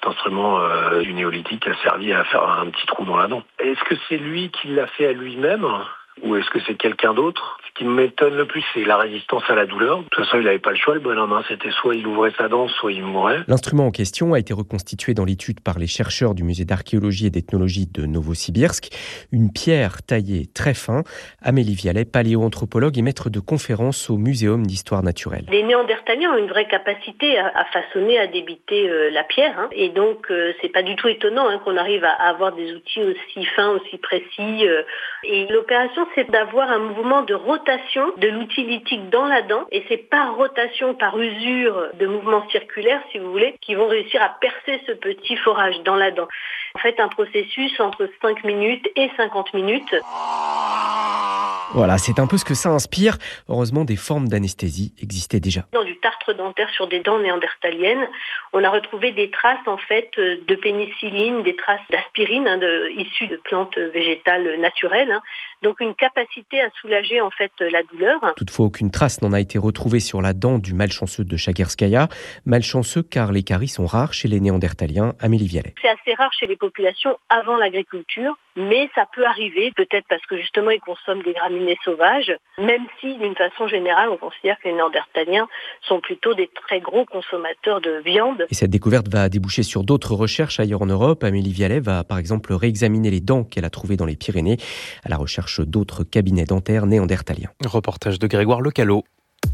Cet instrument du néolithique a servi à faire un petit trou dans la dent. Est-ce que c'est lui qui l'a fait à lui-même ? Ou est-ce que c'est quelqu'un d'autre ? Ce qui m'étonne le plus, c'est la résistance à la douleur. De toute façon, il n'avait pas le choix, le bonhomme. C'était soit il ouvrait sa dent, soit il mourait. L'instrument en question a été reconstitué dans l'étude par les chercheurs du musée d'archéologie et d'ethnologie de Novosibirsk. Une pierre taillée très fin. Amélie Vialet, paléoanthropologue et maître de conférence au Muséum d'histoire naturelle. Les Néandertaliens ont une vraie capacité à façonner, à débiter la pierre. Et donc, c'est pas du tout étonnant qu'on arrive à avoir des outils aussi fins, aussi précis. Et l'opération, c'est d'avoir un mouvement de rotation de l'outil lithique dans la dent. Et c'est par rotation, par usure de mouvements circulaires, si vous voulez, qui vont réussir à percer ce petit forage dans la dent. En fait, un processus entre 5 minutes et 50 minutes. Voilà, c'est un peu ce que ça inspire. Heureusement, des formes d'anesthésie existaient déjà. Dans du tartre dentaire sur des dents néandertaliennes, on a retrouvé des traces en fait de pénicilline, des traces d'aspirine issues de plantes végétales naturelles. Donc une capacité à soulager en fait la douleur. Toutefois, aucune trace n'en a été retrouvée sur la dent du malchanceux de Chaguerskaya. Malchanceux car les caries sont rares chez les Néandertaliens. Amélie Vialet. C'est assez rare chez les populations avant l'agriculture, mais ça peut arriver, peut-être parce que justement ils consomment des graminées sauvages, même si d'une façon générale on considère que les Néandertaliens sont plutôt des très gros consommateurs de viande. Et cette découverte va déboucher sur d'autres recherches ailleurs en Europe. Amélie Vialet va par exemple réexaminer les dents qu'elle a trouvées dans les Pyrénées à la recherche d'autres cabinets dentaires néandertaliens. Reportage de Grégoire Lecalot.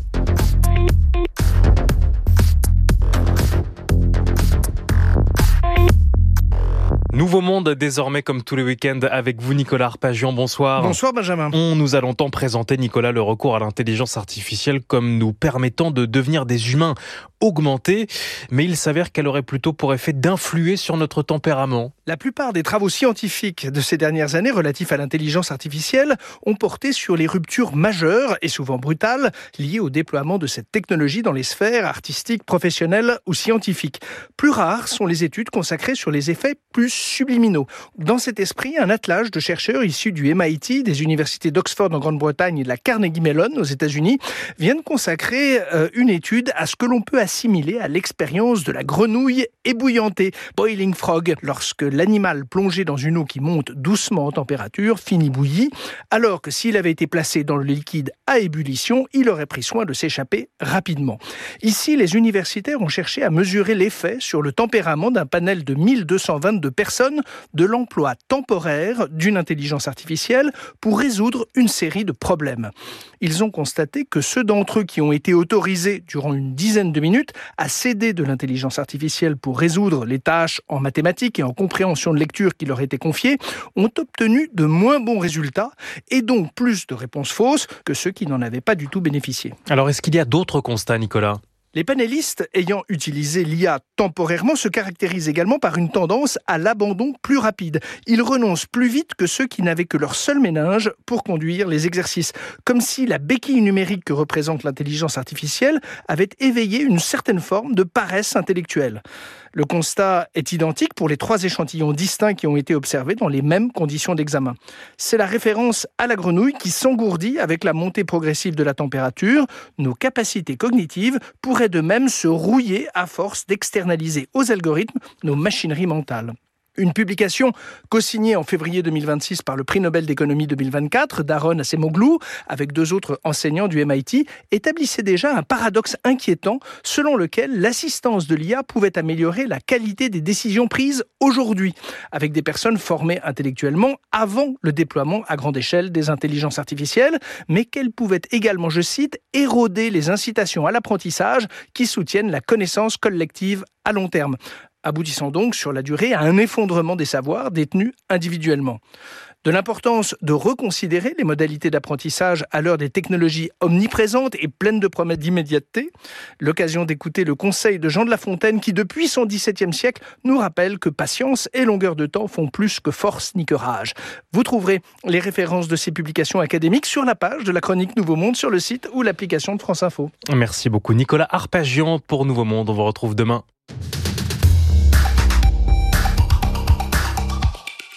Nouveau monde désormais comme tous les week-ends avec vous Nicolas Arpagian, bonsoir. Bonsoir Benjamin. On nous a longtemps présenté Nicolas le recours à l'intelligence artificielle comme nous permettant de devenir des humains augmentés, mais il s'avère qu'elle aurait plutôt pour effet d'influer sur notre tempérament. La plupart des travaux scientifiques de ces dernières années relatifs à l'intelligence artificielle ont porté sur les ruptures majeures et souvent brutales liées au déploiement de cette technologie dans les sphères artistiques, professionnelles ou scientifiques. Plus rares sont les études consacrées sur les effets plus subliminaux. Dans cet esprit, un attelage de chercheurs issus du MIT, des universités d'Oxford en Grande-Bretagne et de la Carnegie Mellon aux États-Unis viennent consacrer une étude à ce que l'on peut assimiler à l'expérience de la grenouille ébouillantée, boiling frog, lorsque l'animal plongé dans une eau qui monte doucement en température finit bouilli, alors que s'il avait été placé dans le liquide à ébullition, il aurait pris soin de s'échapper rapidement. Ici, les universitaires ont cherché à mesurer l'effet sur le tempérament d'un panel de 1222 personnes de l'emploi temporaire d'une intelligence artificielle pour résoudre une série de problèmes. Ils ont constaté que ceux d'entre eux qui ont été autorisés durant une dizaine de minutes à s'aider de l'intelligence artificielle pour résoudre les tâches en mathématiques et en compréhension de lecture qui leur étaient confiées ont obtenu de moins bons résultats et donc plus de réponses fausses que ceux qui n'en avaient pas du tout bénéficié. Alors est-ce qu'il y a d'autres constats, Nicolas ? Les panélistes ayant utilisé l'IA temporairement se caractérisent également par une tendance à l'abandon plus rapide. Ils renoncent plus vite que ceux qui n'avaient que leur seul méninge pour conduire les exercices. Comme si la béquille numérique que représente l'intelligence artificielle avait éveillé une certaine forme de paresse intellectuelle. Le constat est identique pour les 3 échantillons distincts qui ont été observés dans les mêmes conditions d'examen. C'est la référence à la grenouille qui s'engourdit avec la montée progressive de la température. Nos capacités cognitives pourraient de même se rouiller à force d'externaliser aux algorithmes nos machineries mentales. Une publication co-signée en février 2026 par le prix Nobel d'économie 2024 d'Aaron Acemoglu avec 2 autres enseignants du MIT établissait déjà un paradoxe inquiétant selon lequel l'assistance de l'IA pouvait améliorer la qualité des décisions prises aujourd'hui avec des personnes formées intellectuellement avant le déploiement à grande échelle des intelligences artificielles, mais qu'elle pouvait également, je cite, éroder les incitations à l'apprentissage qui soutiennent la connaissance collective à long terme, aboutissant donc sur la durée à un effondrement des savoirs détenus individuellement. De l'importance de reconsidérer les modalités d'apprentissage à l'heure des technologies omniprésentes et pleines de promesses d'immédiateté, l'occasion d'écouter le conseil de Jean de La Fontaine qui, depuis son XVIIe siècle, nous rappelle que patience et longueur de temps font plus que force ni que rage. Vous trouverez les références de ces publications académiques sur la page de la chronique Nouveau Monde sur le site ou l'application de France Info. Merci beaucoup Nicolas Arpagian pour Nouveau Monde. On vous retrouve demain.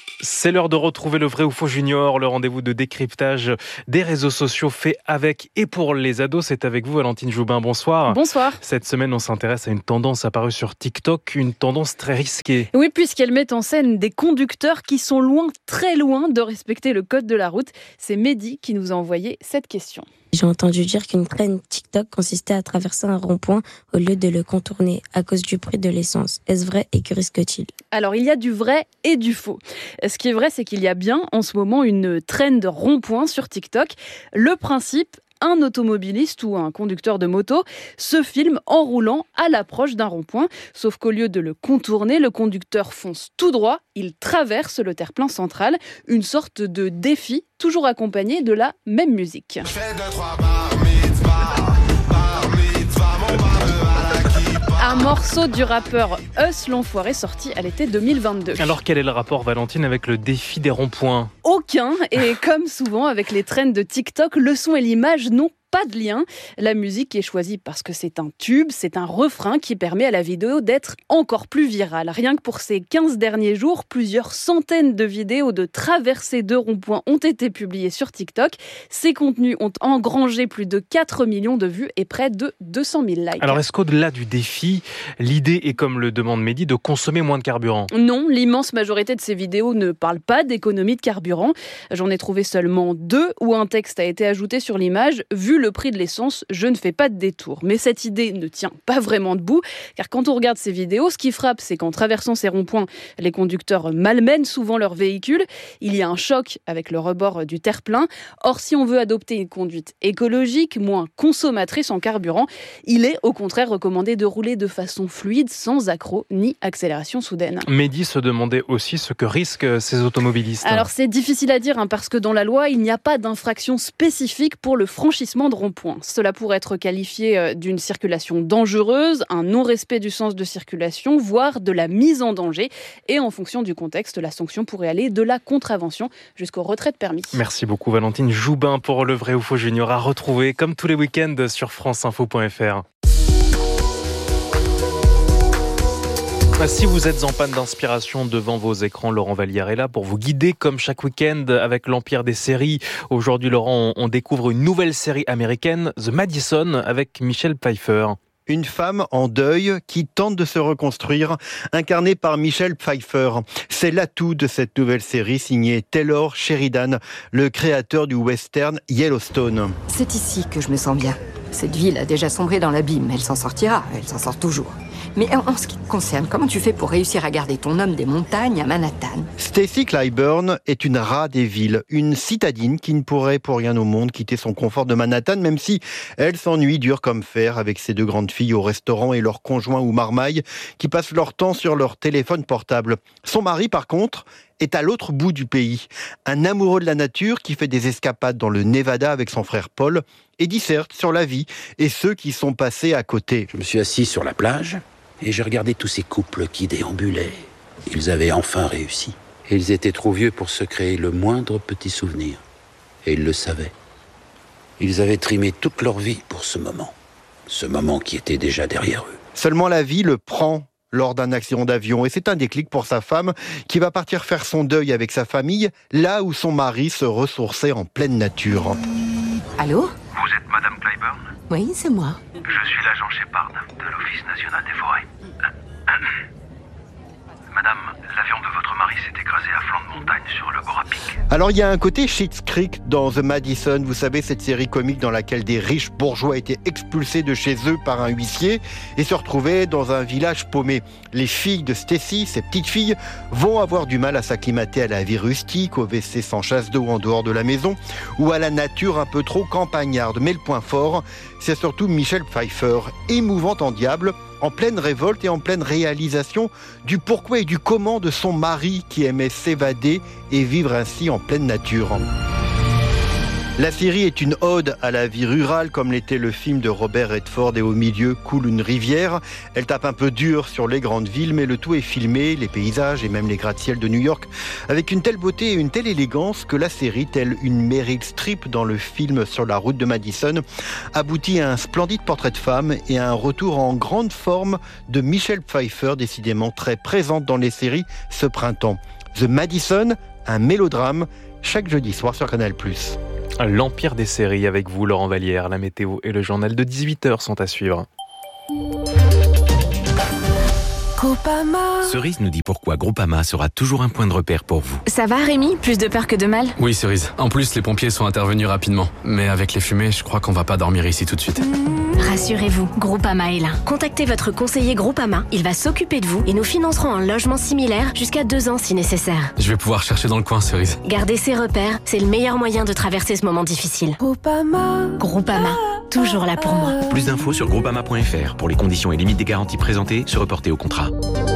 C'est l'heure de retrouver le vrai ou faux junior, le rendez-vous de décryptage des réseaux sociaux fait avec et pour les ados. C'est avec vous Valentine Joubin, bonsoir. Bonsoir. Cette semaine, on s'intéresse à une tendance apparue sur TikTok, une tendance très risquée. Oui, puisqu'elle met en scène des conducteurs qui sont loin, très loin de respecter le code de la route. C'est Mehdi qui nous a envoyé cette question. J'ai entendu dire qu'une traîne TikTok consistait à traverser un rond-point au lieu de le contourner à cause du prix de l'essence. Est-ce vrai et que risque-t-il ? Alors, il y a du vrai et du faux. Ce qui est vrai, c'est qu'il y a bien en ce moment une trend rond-point sur TikTok. Le principe, un automobiliste ou un conducteur de moto se filme en roulant à l'approche d'un rond-point. Sauf qu'au lieu de le contourner, le conducteur fonce tout droit, il traverse le terre-plein central. Une sorte de défi, toujours accompagné de la même musique. Un morceau du rappeur Us l'Enfoiré sorti à l'été 2022. Alors quel est le rapport, Valentine, avec le défi des ronds-points ? Aucun, et comme souvent avec les trends de TikTok, le son et l'image n'ont pas de lien. La musique est choisie parce que c'est un tube, c'est un refrain qui permet à la vidéo d'être encore plus virale. Rien que pour ces 15 derniers jours, plusieurs centaines de vidéos de traversées de ronds-points ont été publiées sur TikTok. Ces contenus ont engrangé plus de 4 millions de vues et près de 200 000 likes. Alors est-ce qu'au-delà du défi, l'idée est, comme le demande Mehdi, de consommer moins de carburant ? Non, l'immense majorité de ces vidéos ne parlent pas d'économie de carburant. J'en ai trouvé seulement 2 où un texte a été ajouté sur l'image. Vu le prix de l'essence, je ne fais pas de détour. Mais cette idée ne tient pas vraiment debout, car quand on regarde ces vidéos, ce qui frappe, c'est qu'en traversant ces ronds-points, les conducteurs malmènent souvent leur véhicule. Il y a un choc avec le rebord du terre-plein. Or, si on veut adopter une conduite écologique, moins consommatrice en carburant, il est au contraire recommandé de rouler de façon fluide, sans accroc ni accélération soudaine. Mehdi se demandait aussi ce que risquent ces automobilistes. Alors c'est difficile à dire, parce que dans la loi, il n'y a pas d'infraction spécifique pour le franchissement de rond-point. Cela pourrait être qualifié d'une circulation dangereuse, un non-respect du sens de circulation, voire de la mise en danger. Et en fonction du contexte, la sanction pourrait aller de la contravention jusqu'au retrait de permis. Merci beaucoup Valentine Joubin pour le vrai ou faux junior à retrouver comme tous les week-ends sur franceinfo.fr. Si vous êtes en panne d'inspiration devant vos écrans, Laurent Vallière est là pour vous guider comme chaque week-end avec l'empire des séries. Aujourd'hui, Laurent, on découvre une nouvelle série américaine, The Madison, avec Michelle Pfeiffer. Une femme en deuil qui tente de se reconstruire, incarnée par Michelle Pfeiffer. C'est l'atout de cette nouvelle série signée Taylor Sheridan, le créateur du western Yellowstone. C'est ici que je me sens bien. Cette ville a déjà sombré dans l'abîme, elle s'en sortira, elle s'en sort toujours. Mais en ce qui te concerne, comment tu fais pour réussir à garder ton homme des montagnes à Manhattan ? Stacy Clyburn est une rat des villes, une citadine qui ne pourrait pour rien au monde quitter son confort de Manhattan, même si elle s'ennuie dur comme fer avec ses 2 grandes filles au restaurant et leurs conjoints ou marmailles qui passent leur temps sur leur téléphone portable. Son mari, par contre, est à l'autre bout du pays. Un amoureux de la nature qui fait des escapades dans le Nevada avec son frère Paul et disserte sur la vie et ceux qui sont passés à côté. Je me suis assis sur la plage et j'ai regardé tous ces couples qui déambulaient. Ils avaient enfin réussi. Ils étaient trop vieux pour se créer le moindre petit souvenir. Et ils le savaient. Ils avaient trimé toute leur vie pour ce moment qui était déjà derrière eux. Seulement la vie le prend lors d'un accident d'avion et c'est un déclic pour sa femme qui va partir faire son deuil avec sa famille là où son mari se ressourçait en pleine nature. Allô ? Vous êtes Madame Clyburn ? Oui, c'est moi. Je suis l'agent Shepard de l'Office national des forêts. Madame, l'avion de votre mari s'est écrasé à flanc de montagne sur le bord à pic. Alors il y a un côté Schitt's Creek dans The Madison, vous savez, cette série comique dans laquelle des riches bourgeois étaient expulsés de chez eux par un huissier et se retrouvaient dans un village paumé. Les filles de Stacy, ces petites filles, vont avoir du mal à s'acclimater à la vie rustique, au WC sans chasse d'eau en dehors de la maison ou à la nature un peu trop campagnarde. Mais le point fort, c'est surtout Michelle Pfeiffer, émouvante en diable, en pleine révolte et en pleine réalisation du pourquoi et du comment de son mari qui aimait s'évader et vivre ainsi en pleine nature. La série est une ode à la vie rurale comme l'était le film de Robert Redford et au milieu coule une rivière. Elle tape un peu dur sur les grandes villes mais le tout est filmé, les paysages et même les gratte-ciels de New York avec une telle beauté et une telle élégance que la série, telle une Meryl Streep dans le film Sur la route de Madison, aboutit à un splendide portrait de femme et à un retour en grande forme de Michelle Pfeiffer, décidément très présente dans les séries ce printemps. The Madison, un mélodrame, chaque jeudi soir sur Canal+. L'Empire des séries avec vous, Laurent Vallière. La météo et le journal de 18h sont à suivre. Groupama. Cerise nous dit pourquoi Groupama sera toujours un point de repère pour vous. Ça va Rémi? Plus de peur que de mal? Oui Cerise, en plus les pompiers sont intervenus rapidement. Mais avec les fumées, je crois qu'on va pas dormir ici tout de suite. Rassurez-vous, Groupama est là. Contactez votre conseiller Groupama, il va s'occuper de vous et nous financerons un logement similaire jusqu'à 2 ans si nécessaire. Je vais pouvoir chercher dans le coin Cerise. Garder ses repères, c'est le meilleur moyen de traverser ce moment difficile. Groupama, toujours là pour moi. Plus d'infos sur groupama.fr. Pour les conditions et limites des garanties présentées, se reporter au contrat.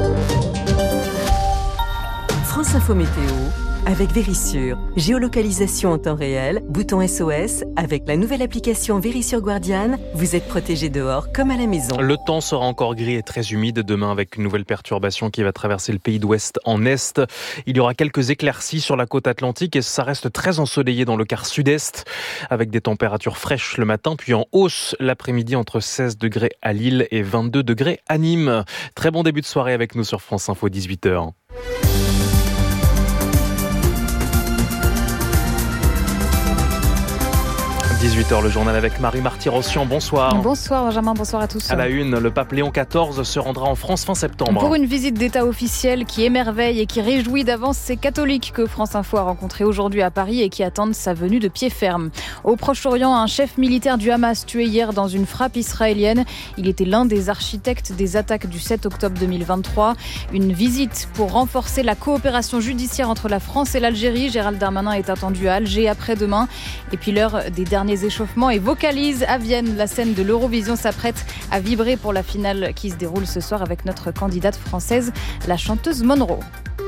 France Info Météo avec Vérissure. Géolocalisation en temps réel, bouton SOS. Avec la nouvelle application Vérissure Guardian, vous êtes protégé dehors comme à la maison. Le temps sera encore gris et très humide demain avec une nouvelle perturbation qui va traverser le pays d'ouest en est. Il y aura quelques éclaircies sur la côte atlantique et ça reste très ensoleillé dans le quart sud-est avec des températures fraîches le matin puis en hausse l'après-midi entre 16 degrés à Lille et 22 degrés à Nîmes. Très bon début de soirée avec nous sur France Info 18h. – 18h, le journal avec Marie Marty-Rossian. Bonsoir. Bonsoir Benjamin, bonsoir à tous. À la une, le pape Léon XIV se rendra en France fin septembre. Pour une visite d'État officielle qui émerveille et qui réjouit d'avance ces catholiques que France Info a rencontrés aujourd'hui à Paris et qui attendent sa venue de pied ferme. Au Proche-Orient, un chef militaire du Hamas tué hier dans une frappe israélienne. Il était l'un des architectes des attaques du 7 octobre 2023. Une visite pour renforcer la coopération judiciaire entre la France et l'Algérie. Gérald Darmanin est attendu à Alger après-demain. Et puis l'heure des derniers échauffements et vocalise à Vienne. La scène de l'Eurovision s'apprête à vibrer pour la finale qui se déroule ce soir avec notre candidate française, la chanteuse Monroe.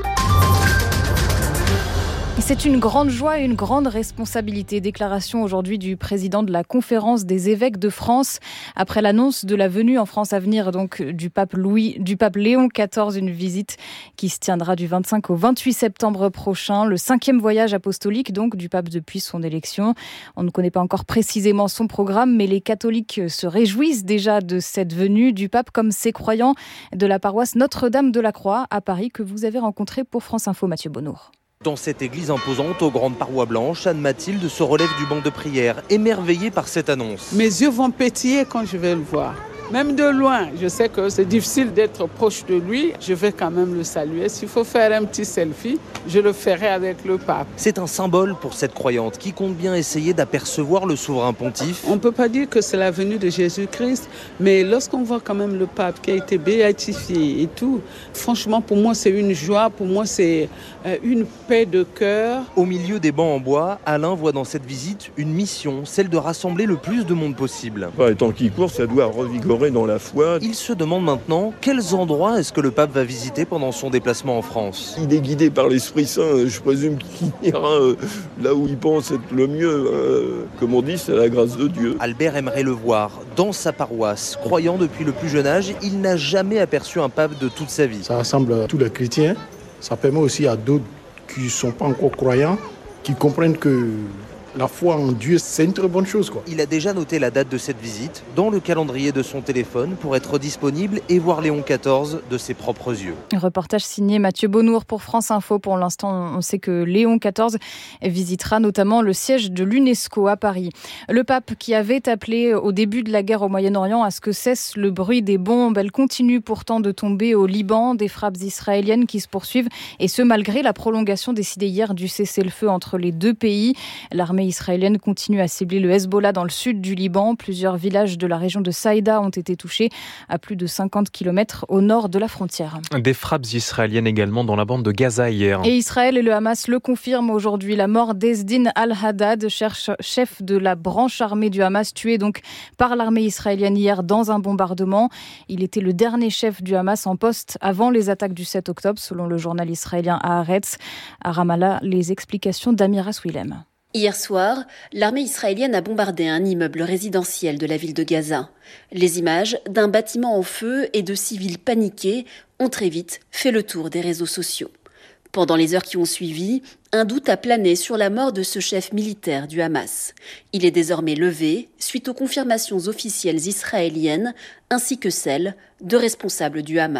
C'est une grande joie et une grande responsabilité. Déclaration aujourd'hui du président de la conférence des évêques de France après l'annonce de la venue en France à venir donc du pape Léon XIV, une visite qui se tiendra du 25 au 28 septembre prochain, le 5e voyage apostolique donc du pape depuis son élection. On ne connaît pas encore précisément son programme, mais les catholiques se réjouissent déjà de cette venue du pape comme ces croyants de la paroisse Notre-Dame de la Croix à Paris que vous avez rencontré pour France Info, Mathieu Bonnour. Dans cette église imposante aux grandes parois blanches, Anne-Mathilde se relève du banc de prière, émerveillée par cette annonce. Mes yeux vont pétiller quand je vais le voir. Même de loin, je sais que c'est difficile d'être proche de lui. Je vais quand même le saluer. S'il faut faire un petit selfie, je le ferai avec le pape. C'est un symbole pour cette croyante qui compte bien essayer d'apercevoir le souverain pontife. On ne peut pas dire que c'est la venue de Jésus-Christ, mais lorsqu'on voit quand même le pape qui a été béatifié et tout, franchement pour moi c'est une joie, pour moi c'est une paix de cœur. Au milieu des bancs en bois, Alain voit dans cette visite une mission, celle de rassembler le plus de monde possible. Les temps qui courent, ça doit revigorer dans la foi. Il se demande maintenant quels endroits est-ce que le pape va visiter pendant son déplacement en France. Il est guidé par l'Esprit Saint, je présume qu'il ira là où il pense être le mieux. Comme on dit, c'est la grâce de Dieu. Albert aimerait le voir dans sa paroisse. Croyant depuis le plus jeune âge, il n'a jamais aperçu un pape de toute sa vie. Ça rassemble tous les chrétiens. Ça permet aussi à d'autres qui ne sont pas encore croyants, qui comprennent que la foi en Dieu, c'est une très bonne chose, quoi. Il a déjà noté la date de cette visite dans le calendrier de son téléphone pour être disponible et voir Léon XIV de ses propres yeux. Reportage signé Mathieu Bonnour pour France Info. Pour l'instant, on sait que Léon XIV visitera notamment le siège de l'UNESCO à Paris. Le pape qui avait appelé au début de la guerre au Moyen-Orient à ce que cesse le bruit des bombes, elles continuent pourtant de tomber au Liban, des frappes israéliennes qui se poursuivent et ce malgré la prolongation décidée hier du cessez-le-feu entre les deux pays. L'armée israélienne continue à cibler le Hezbollah dans le sud du Liban. Plusieurs villages de la région de Saïda ont été touchés à plus de 50 km au nord de la frontière. Des frappes israéliennes également dans la bande de Gaza hier. Et Israël et le Hamas le confirment aujourd'hui. La mort d'Ezdin al-Haddad, chef de la branche armée du Hamas, tué donc par l'armée israélienne hier dans un bombardement. Il était le dernier chef du Hamas en poste avant les attaques du 7 octobre, selon le journal israélien Haaretz. À Ramallah, les explications d'Amira Swilem. Hier soir, l'armée israélienne a bombardé un immeuble résidentiel de la ville de Gaza. Les images d'un bâtiment en feu et de civils paniqués ont très vite fait le tour des réseaux sociaux. Pendant les heures qui ont suivi, un doute a plané sur la mort de ce chef militaire du Hamas. Il est désormais levé suite aux confirmations officielles israéliennes ainsi que celles de responsables du Hamas.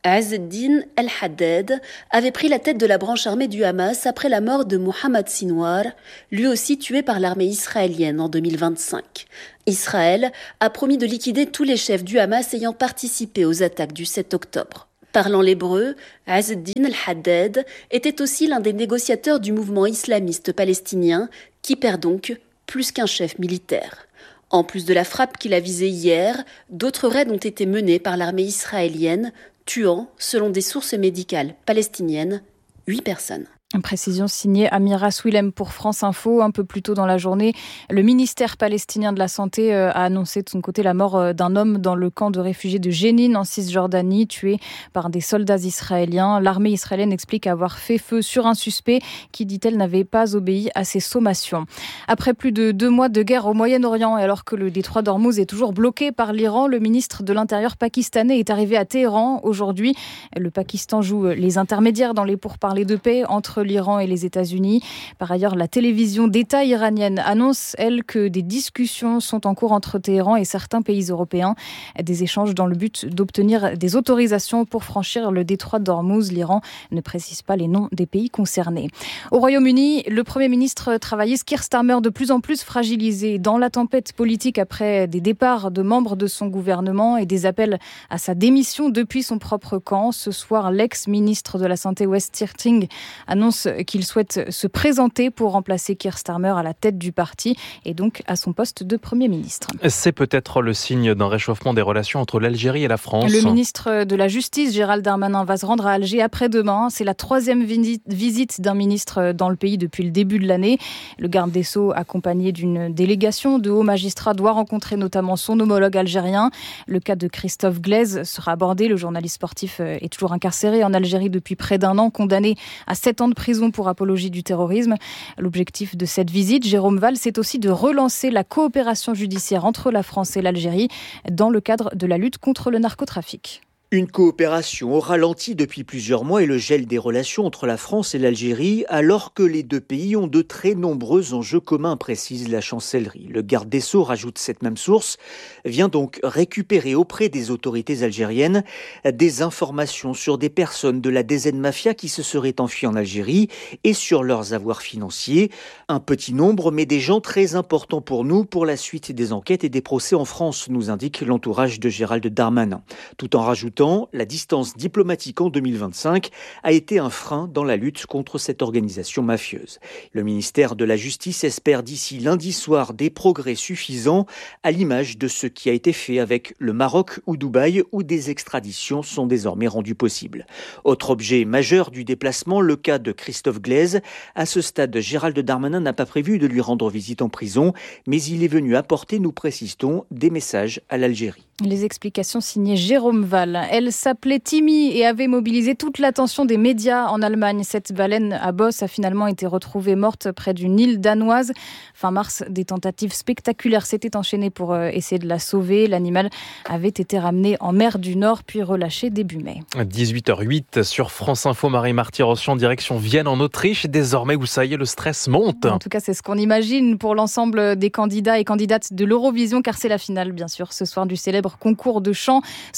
Azz ad-Din al-Haddad avait pris la tête de la branche armée du Hamas après la mort de Mohamed Sinwar, lui aussi tué par l'armée israélienne en 2025. Israël a promis de liquider tous les chefs du Hamas ayant participé aux attaques du 7 octobre. Parlant l'hébreu, Azz ad-Din al-Haddad était aussi l'un des négociateurs du mouvement islamiste palestinien, qui perd donc plus qu'un chef militaire. En plus de la frappe qu'il a visée hier, d'autres raids ont été menés par l'armée israélienne, tuant, selon des sources médicales palestiniennes, 8 personnes. Une précision signée Amira Swilem pour France Info. Un peu plus tôt dans la journée, le ministère palestinien de la Santé a annoncé de son côté la mort d'un homme dans le camp de réfugiés de Jénine en Cisjordanie, tué par des soldats israéliens. L'armée israélienne explique avoir fait feu sur un suspect qui, dit-elle, n'avait pas obéi à ses sommations. Après plus de 2 mois de guerre au Moyen-Orient et alors que le détroit d'Ormuz est toujours bloqué par l'Iran, le ministre de l'Intérieur pakistanais est arrivé à Téhéran aujourd'hui. Le Pakistan joue les intermédiaires dans les pourparlers de paix entre l'Iran et les États-Unis. Par ailleurs, la télévision d'État iranienne annonce, elle, que des discussions sont en cours entre Téhéran et certains pays européens. Des échanges dans le but d'obtenir des autorisations pour franchir le détroit d'Ormuz. L'Iran ne précise pas les noms des pays concernés. Au Royaume-Uni, le Premier ministre travailliste Keir Starmer, de plus en plus fragilisé dans la tempête politique après des départs de membres de son gouvernement et des appels à sa démission depuis son propre camp. Ce soir, l'ex-ministre de la Santé Wes Keating annonce qu'il souhaite se présenter pour remplacer Keir Starmer à la tête du parti et donc à son poste de Premier ministre. C'est peut-être le signe d'un réchauffement des relations entre l'Algérie et la France. Le ministre de la Justice, Gérald Darmanin, va se rendre à Alger après-demain. C'est la 3e visite d'un ministre dans le pays depuis le début de l'année. Le garde des Sceaux, accompagné d'une délégation de hauts magistrats, doit rencontrer notamment son homologue algérien. Le cas de Christophe Glaise sera abordé. Le journaliste sportif est toujours incarcéré en Algérie depuis près d'1 an, condamné à 7 ans de prison pour apologie du terrorisme. L'objectif de cette visite, Jérôme Valls, c'est aussi de relancer la coopération judiciaire entre la France et l'Algérie dans le cadre de la lutte contre le narcotrafic. Une coopération au ralenti depuis plusieurs mois et le gel des relations entre la France et l'Algérie, alors que les deux pays ont de très nombreux enjeux communs, précise la chancellerie. Le garde des Sceaux, rajoute cette même source, vient donc récupérer auprès des autorités algériennes des informations sur des personnes de la DZ Mafia qui se seraient enfuies en Algérie et sur leurs avoirs financiers. Un petit nombre, mais des gens très importants pour nous, pour la suite des enquêtes et des procès en France, nous indique l'entourage de Gérald Darmanin. Tout en rajoutant, la distance diplomatique en 2025 a été un frein dans la lutte contre cette organisation mafieuse. Le ministère de la Justice espère d'ici lundi soir des progrès suffisants à l'image de ce qui a été fait avec le Maroc ou Dubaï où des extraditions sont désormais rendues possibles. Autre objet majeur du déplacement, le cas de Christophe Glaise. À ce stade, Gérald Darmanin n'a pas prévu de lui rendre visite en prison, mais il est venu apporter, nous précisons, des messages à l'Algérie. Les explications signées Jérôme Valls. Elle s'appelait Timmy et avait mobilisé toute l'attention des médias en Allemagne. Cette baleine à bosse a finalement été retrouvée morte près d'une île danoise. Fin mars, des tentatives spectaculaires s'étaient enchaînées pour essayer de la sauver. L'animal avait été ramené en mer du Nord puis relâché début mai. 18h08 sur France Info, Marie Marty-Rossian, direction Vienne en Autriche. Désormais, où ça y est, le stress monte. En tout cas, c'est ce qu'on imagine pour l'ensemble des candidats et candidates de l'Eurovision, car c'est la finale, bien sûr, ce soir du célèbre concours de chant.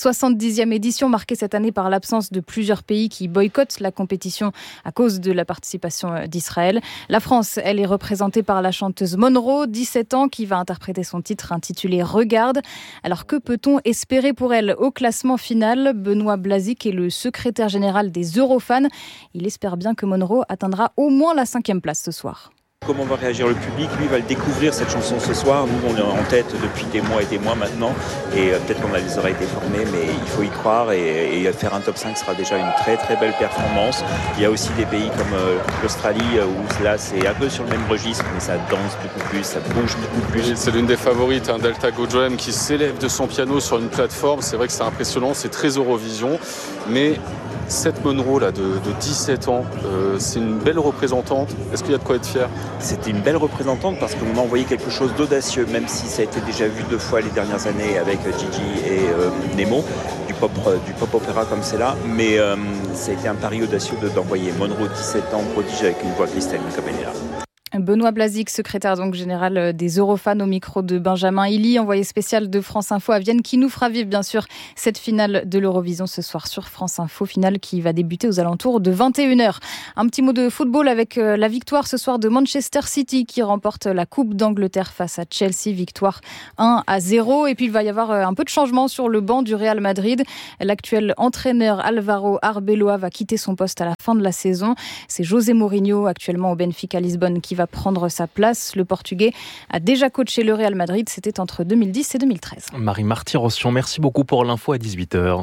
70e édition marquée cette année par l'absence de plusieurs pays qui boycottent la compétition à cause de la participation d'Israël. La France, elle est représentée par la chanteuse Monroe, 17 ans, qui va interpréter son titre intitulé « Regarde ». Alors que peut-on espérer pour elle au classement final ? Benoît Blazic est le secrétaire général des Eurofans. Il espère bien que Monroe atteindra au moins la 5e place ce soir. Comment va réagir le public ? Lui va le découvrir cette chanson ce soir. Nous on est en tête depuis des mois et des mois maintenant et peut-être qu'on a les oreilles déformées mais il faut y croire et faire un top 5 sera déjà une très très belle performance. Il y a aussi des pays comme l'Australie où là c'est un peu sur le même registre mais ça danse beaucoup plus, ça bouge beaucoup plus. C'est l'une des favorites, Delta Gojoem qui s'élève de son piano sur une plateforme. C'est vrai que c'est impressionnant, c'est très Eurovision mais cette Monroe là de 17 ans, c'est une belle représentante. Est-ce qu'il y a de quoi être fier ? C'était une belle représentante parce qu'on a envoyé quelque chose d'audacieux, même si ça a été déjà vu 2 fois les dernières années avec Gigi et Nemo, du pop opéra comme c'est là. Mais ça a été un pari audacieux d'envoyer Monroe, 17 ans, prodige avec une voix cristalline comme elle est là. Benoît Blazic, secrétaire donc général des Eurofans au micro de Benjamin Hilly, envoyé spécial de France Info à Vienne, qui nous fera vivre bien sûr cette finale de l'Eurovision ce soir sur France Info, finale qui va débuter aux alentours de 21h. Un petit mot de football avec la victoire ce soir de Manchester City qui remporte la Coupe d'Angleterre face à Chelsea, victoire 1-0. Et puis il va y avoir un peu de changement sur le banc du Real Madrid. L'actuel entraîneur Álvaro Arbeloa va quitter son poste à la fin de la saison. C'est José Mourinho, actuellement au Benfica Lisbonne, qui va prendre sa place. Le Portugais a déjà coaché le Real Madrid, c'était entre 2010 et 2013. Marie-Marty Rossian, merci beaucoup pour l'info à 18h.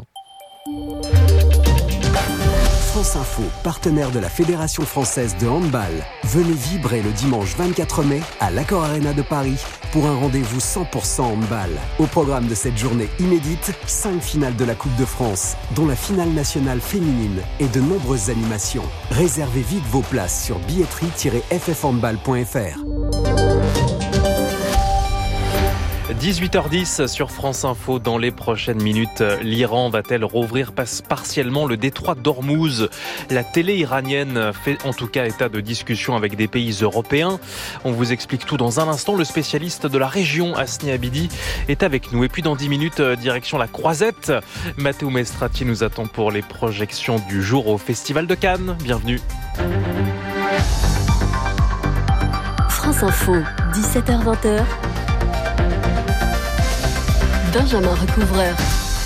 France Info, partenaire de la Fédération française de handball. Venez vibrer le dimanche 24 mai à l'Accor Arena de Paris pour un rendez-vous 100% handball. Au programme de cette journée inédite, 5 finales de la Coupe de France, dont la finale nationale féminine et de nombreuses animations. Réservez vite vos places sur billetterie-ffhandball.fr. 18h10 sur France Info. Dans les prochaines minutes, l'Iran va-t-elle rouvrir partiellement le détroit d'Ormuz? La télé iranienne fait en tout cas état de discussion avec des pays européens. On vous explique tout dans un instant. Le spécialiste de la région, Hasni Abidi, est avec nous. Et puis dans 10 minutes, direction la Croisette. Matteo Mestrati nous attend pour les projections du jour au Festival de Cannes. Bienvenue. France Info, 17h-20h. Benjamin Recouvreur.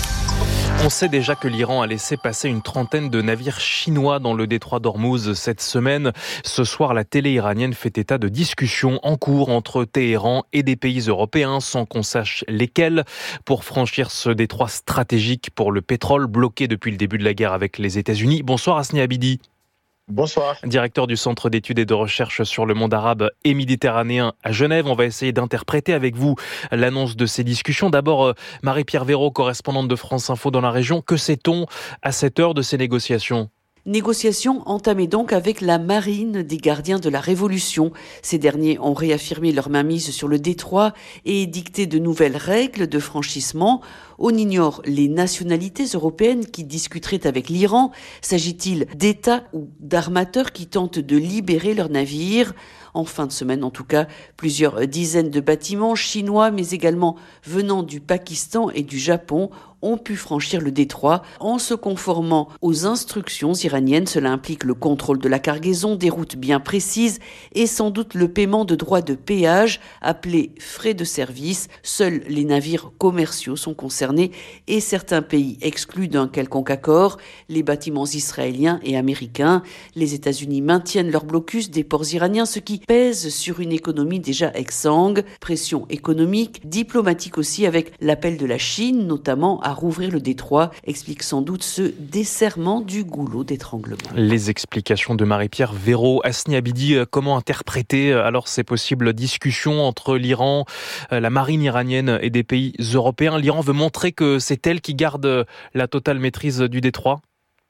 On sait déjà que l'Iran a laissé passer une trentaine de navires chinois dans le détroit d'Ormuz cette semaine. Ce soir, la télé iranienne fait état de discussions en cours entre Téhéran et des pays européens, sans qu'on sache lesquels, pour franchir ce détroit stratégique pour le pétrole bloqué depuis le début de la guerre avec les États-Unis. Bonsoir Hasni Abidi. Bonsoir. Directeur du Centre d'études et de recherche sur le monde arabe et méditerranéen à Genève. On va essayer d'interpréter avec vous l'annonce de ces discussions. D'abord, Marie-Pierre Véraud, correspondante de France Info dans la région. Que sait-on à cette heure de ces négociations ? Négociations entamées donc avec la marine des gardiens de la Révolution. Ces derniers ont réaffirmé leur mainmise sur le détroit et dicté de nouvelles règles de franchissement. On ignore les nationalités européennes qui discuteraient avec l'Iran. S'agit-il d'États ou d'armateurs qui tentent de libérer leurs navires ? En fin de semaine, en tout cas, plusieurs dizaines de bâtiments chinois, mais également venant du Pakistan et du Japon, ont pu franchir le détroit en se conformant aux instructions iraniennes. Cela implique le contrôle de la cargaison, des routes bien précises et sans doute le paiement de droits de péage appelés frais de service. Seuls les navires commerciaux sont concernés et certains pays exclus d'un quelconque accord, les bâtiments israéliens et américains. Les États-Unis maintiennent leur blocus des ports iraniens, ce qui pèse sur une économie déjà exsangue. Pression économique, diplomatique aussi, avec l'appel de la Chine, notamment à rouvrir le détroit, explique sans doute ce desserrement du goulot d'étranglement. Les explications de Marie-Pierre Véraud. Hasni Abidi, comment interpréter alors ces possibles discussions entre l'Iran, la marine iranienne et des pays européens? L'Iran veut montrer que c'est elle qui garde la totale maîtrise du détroit?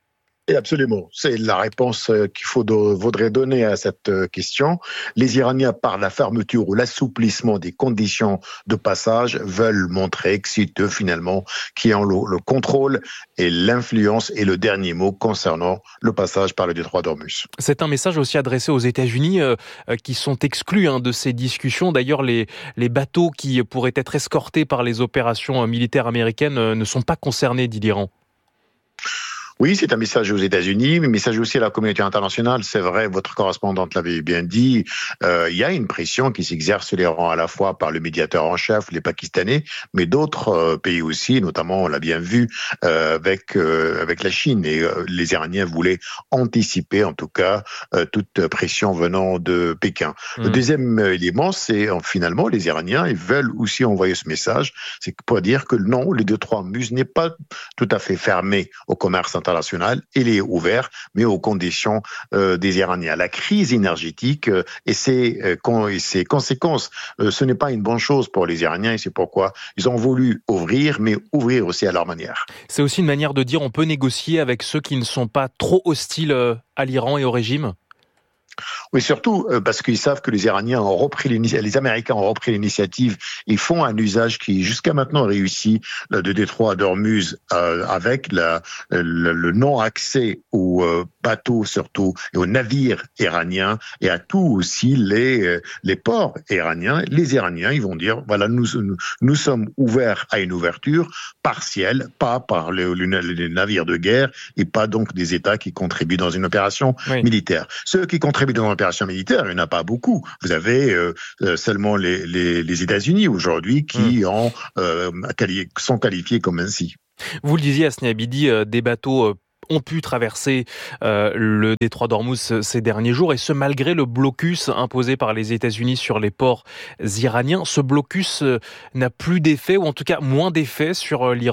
Et absolument, c'est la réponse qu'il faudrait donner à cette question. Les Iraniens, par la fermeture ou l'assouplissement des conditions de passage, veulent montrer que c'est eux finalement qui ont le contrôle et l'influence et le dernier mot concernant le passage par le détroit d'Ormuz. C'est un message aussi adressé aux États-Unis qui sont exclus de ces discussions. D'ailleurs, les bateaux qui pourraient être escortés par les opérations militaires américaines ne sont pas concernés, dit l'Iran. Oui, c'est un message aux États-Unis, mais un message aussi à la communauté internationale. C'est vrai, votre correspondante l'avait bien dit, il y a une pression qui s'exerce sur l'Iran à la fois par le médiateur en chef, les Pakistanais, mais d'autres pays aussi, notamment, on l'a bien vu, avec la Chine. Et les Iraniens voulaient anticiper, en tout cas, toute pression venant de Pékin. Le deuxième élément, c'est finalement, les Iraniens, ils veulent aussi envoyer ce message, c'est pour dire que non, le détroit d'Ormuz n'est pas tout à fait fermé au commerce international. Il est ouvert, mais aux conditions des Iraniens. La crise énergétique et ses conséquences, ce n'est pas une bonne chose pour les Iraniens et c'est pourquoi ils ont voulu ouvrir, mais ouvrir aussi à leur manière. C'est aussi une manière de dire on peut négocier avec ceux qui ne sont pas trop hostiles à l'Iran et au régime ? Oui, surtout parce qu'ils savent que les Américains ont repris l'initiative. Ils font un usage qui, jusqu'à maintenant, réussit de Détroit à Dormuz avec le non-accès aux bateaux, surtout, et aux navires iraniens, et à tous aussi les ports iraniens. Les Iraniens, ils vont dire, voilà, nous sommes ouverts à une ouverture partielle, pas par les navires de guerre, et pas donc des États qui contribuent dans une opération militaire. Ceux qui contribuent dans l'opération militaire, il n'y en a pas beaucoup. Vous avez seulement les États-Unis aujourd'hui qui sont qualifiés comme ainsi. Vous le disiez, Hasni Abidi, des bateaux ont pu traverser le détroit d'Ormuz ces derniers jours, et ce malgré le blocus imposé par les États-Unis sur les ports iraniens. Ce blocus n'a plus d'effet, ou en tout cas moins d'effet sur l'Iran ?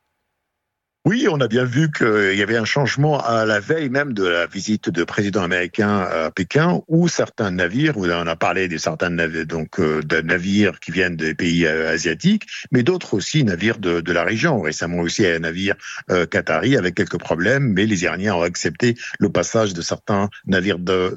Oui, on a bien vu qu'il y avait un changement à la veille même de la visite du président américain à Pékin, où certains navires, on a parlé de certains navires, de navires qui viennent des pays asiatiques, mais d'autres aussi navires de la région. Récemment aussi un navire qatari avec quelques problèmes, mais les Iraniens ont accepté le passage de certains navires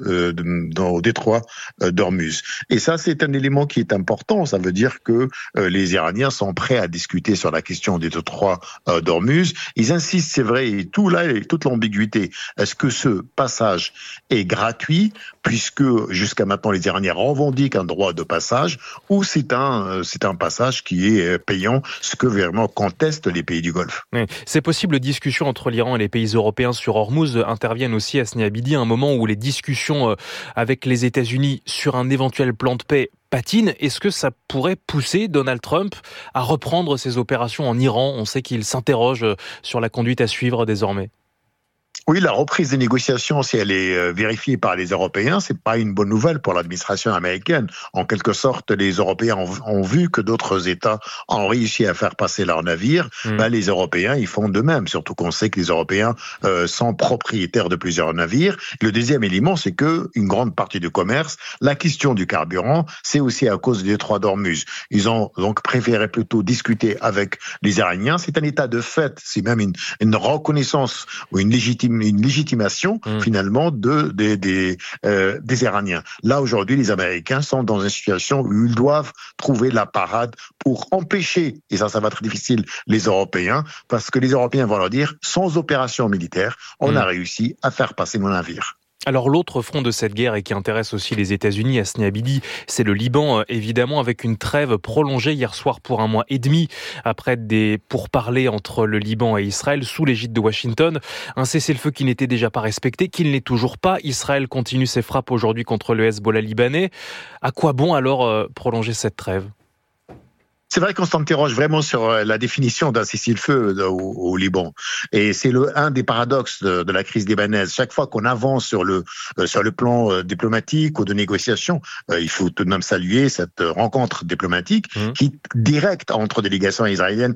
au détroit d'Ormuz. Et ça, c'est un élément qui est important. Ça veut dire que les Iraniens sont prêts à discuter sur la question des détroits d'Ormuz. Ils insistent, c'est vrai, et toute l'ambiguïté. Est-ce que ce passage est gratuit, puisque jusqu'à maintenant les Iraniens revendiquent un droit de passage, ou c'est un passage qui est payant, ce que vraiment contestent les pays du Golfe. Oui. Ces possibles discussions entre l'Iran et les pays européens sur Ormuz interviennent aussi, Hasni Abidi, à un moment où les discussions avec les États-Unis sur un éventuel plan de paix patine. Est-ce que ça pourrait pousser Donald Trump à reprendre ses opérations en Iran ? On sait qu'il s'interroge sur la conduite à suivre désormais. Oui, la reprise des négociations, si elle est vérifiée par les Européens, c'est pas une bonne nouvelle pour l'administration américaine. En quelque sorte, les Européens ont vu que d'autres États ont réussi à faire passer leurs navires. Les Européens, ils font de même. Surtout qu'on sait que les Européens sont propriétaires de plusieurs navires. Le deuxième élément, c'est que une grande partie du commerce, la question du carburant, c'est aussi à cause du détroit d'Ormuz. Ils ont donc préféré plutôt discuter avec les Iraniens. C'est un état de fait, c'est même une reconnaissance ou une légitimation finalement des Iraniens. Là aujourd'hui, les Américains sont dans une situation où ils doivent trouver la parade pour empêcher, et ça va être difficile, les Européens, parce que les Européens vont leur dire, sans opération militaire, on a réussi à faire passer nos navires. Alors l'autre front de cette guerre, et qui intéresse aussi les États-Unis, Hasni Abidi, c'est le Liban, évidemment, avec une trêve prolongée hier soir pour 1 mois et demi, après des pourparlers entre le Liban et Israël sous l'égide de Washington. Un cessez-le-feu qui n'était déjà pas respecté, qui ne l'est toujours pas. Israël continue ses frappes aujourd'hui contre le Hezbollah libanais. À quoi bon alors prolonger cette trêve ? C'est vrai qu'on s'interroge vraiment sur la définition d'un cessez-le-feu au Liban. Et c'est un des paradoxes de la crise libanaise. Chaque fois qu'on avance sur le plan diplomatique ou de négociation, il faut tout de même saluer cette rencontre diplomatique qui directe entre délégations israéliennes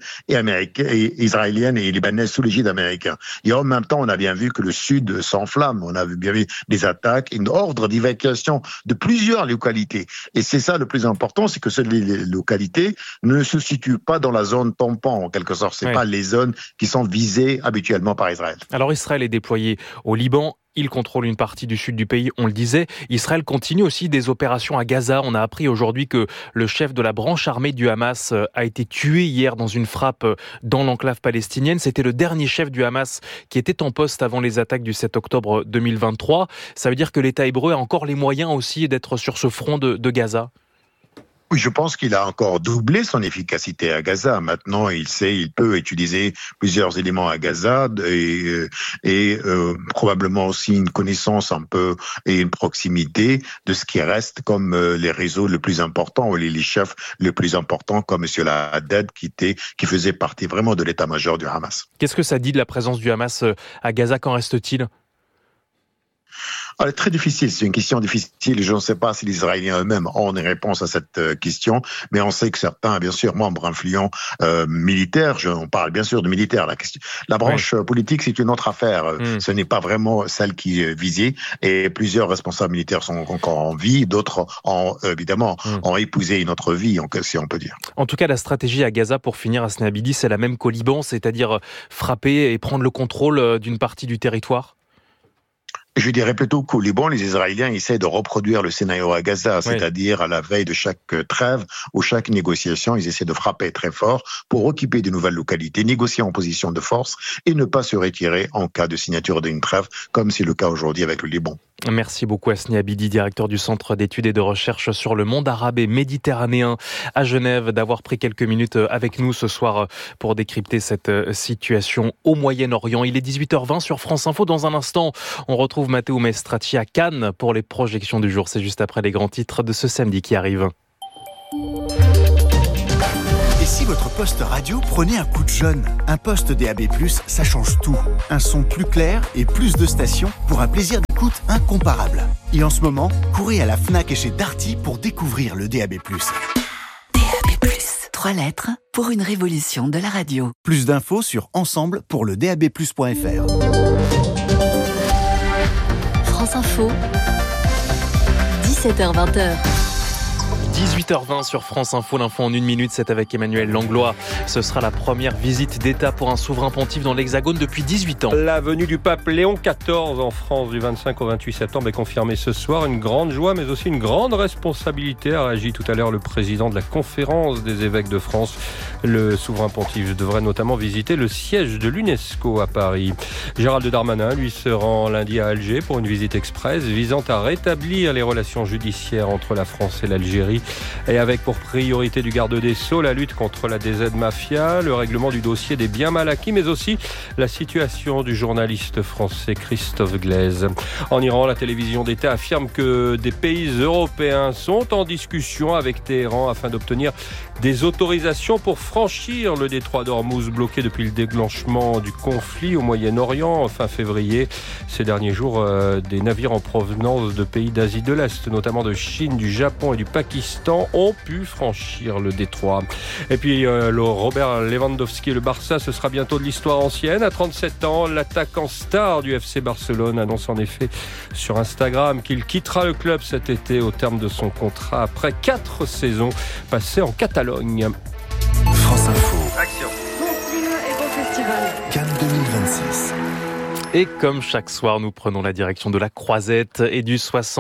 et libanaises sous l'égide américain. Et en même temps, on a bien vu que le Sud s'enflamme. On a bien vu des attaques, une ordre d'évacuation de plusieurs localités. Et c'est ça le plus important, c'est que ces localités ne se situent pas dans la zone tampon, en quelque sorte. C'est pas les zones qui sont visées habituellement par Israël. Alors Israël est déployé au Liban. Il contrôle une partie du sud du pays, on le disait. Israël continue aussi des opérations à Gaza. On a appris aujourd'hui que le chef de la branche armée du Hamas a été tué hier dans une frappe dans l'enclave palestinienne. C'était le dernier chef du Hamas qui était en poste avant les attaques du 7 octobre 2023. Ça veut dire que l'État hébreu a encore les moyens aussi d'être sur ce front de Gaza ? Oui, je pense qu'il a encore doublé son efficacité à Gaza. Maintenant, il peut utiliser plusieurs éléments à Gaza et probablement aussi une connaissance un peu et une proximité de ce qui reste comme les réseaux les plus importants ou les chefs les plus importants comme M. Haddad qui faisait partie vraiment de l'état-major du Hamas. Qu'est-ce que ça dit de la présence du Hamas à Gaza? Qu'en reste-t-il? Alors, très difficile, c'est une question difficile. Je ne sais pas si les Israéliens eux-mêmes ont une réponse à cette question, mais on sait que certains, bien sûr, membres influents militaires, on parle bien sûr de militaires, la branche politique, c'est une autre affaire. Ce n'est pas vraiment celle qui est visée, et plusieurs responsables militaires sont encore en vie, d'autres ont évidemment ont épousé une autre vie, si on peut dire. En tout cas, la stratégie à Gaza, pour finir, Hasni Abidi, c'est la même qu'au Liban, c'est-à-dire frapper et prendre le contrôle d'une partie du territoire. Je dirais plutôt qu'au Liban, les Israéliens essaient de reproduire le scénario à Gaza, c'est-à-dire à la veille de chaque trêve ou chaque négociation, ils essaient de frapper très fort pour occuper de nouvelles localités, négocier en position de force et ne pas se retirer en cas de signature d'une trêve, comme c'est le cas aujourd'hui avec le Liban. Merci beaucoup Hasni Abidi, directeur du Centre d'études et de recherche sur le monde arabe et méditerranéen à Genève, d'avoir pris quelques minutes avec nous ce soir pour décrypter cette situation au Moyen-Orient. Il est 18h20 sur France Info. Dans un instant, on retrouve Matteo Maestracci à Cannes pour les projections du jour. C'est juste après les grands titres de ce samedi qui arrivent. Et si votre poste radio prenait un coup de jeune? Un poste DAB+, ça change tout. Un son plus clair et plus de stations pour un plaisir d'écoute incomparable. Et en ce moment, courez à la Fnac et chez Darty pour découvrir le DAB+. DAB+, 3 lettres pour une révolution de la radio. Plus d'infos sur ensemble pour le dabplus.fr. France Info, 17h-20h. 18h20 sur France Info, l'info en 1 minute, c'est avec Emmanuel Langlois. Ce sera la première visite d'État pour un souverain pontife dans l'Hexagone depuis 18 ans. La venue du pape Léon XIV en France du 25 au 28 septembre est confirmée ce soir. Une grande joie, mais aussi une grande responsabilité, a réagi tout à l'heure le président de la conférence des évêques de France. Le souverain pontife devrait notamment visiter le siège de l'UNESCO à Paris. Gérald Darmanin, lui, se rend lundi à Alger pour une visite express visant à rétablir les relations judiciaires entre la France et l'Algérie. Et avec pour priorité du garde des Sceaux la lutte contre la DZ Mafia, le règlement du dossier des biens mal acquis, mais aussi la situation du journaliste français Christophe Glaise. En Iran, la télévision d'État affirme que des pays européens sont en discussion avec Téhéran afin d'obtenir des autorisations pour franchir le détroit d'Ormuz bloqué depuis le déclenchement du conflit au Moyen-Orient fin février. Ces derniers jours, des navires en provenance de pays d'Asie de l'Est, notamment de Chine, du Japon et du Pakistan, ont pu franchir le détroit. Et puis le Robert Lewandowski et le Barça, ce sera bientôt de l'histoire ancienne. À 37 ans, l'attaquant star du FC Barcelone annonce en effet sur Instagram qu'il quittera le club cet été au terme de son contrat après 4 saisons passées en Catalogne. France Info. Action. Et bon festival. Cannes 2026. Et comme chaque soir, nous prenons la direction de la Croisette et du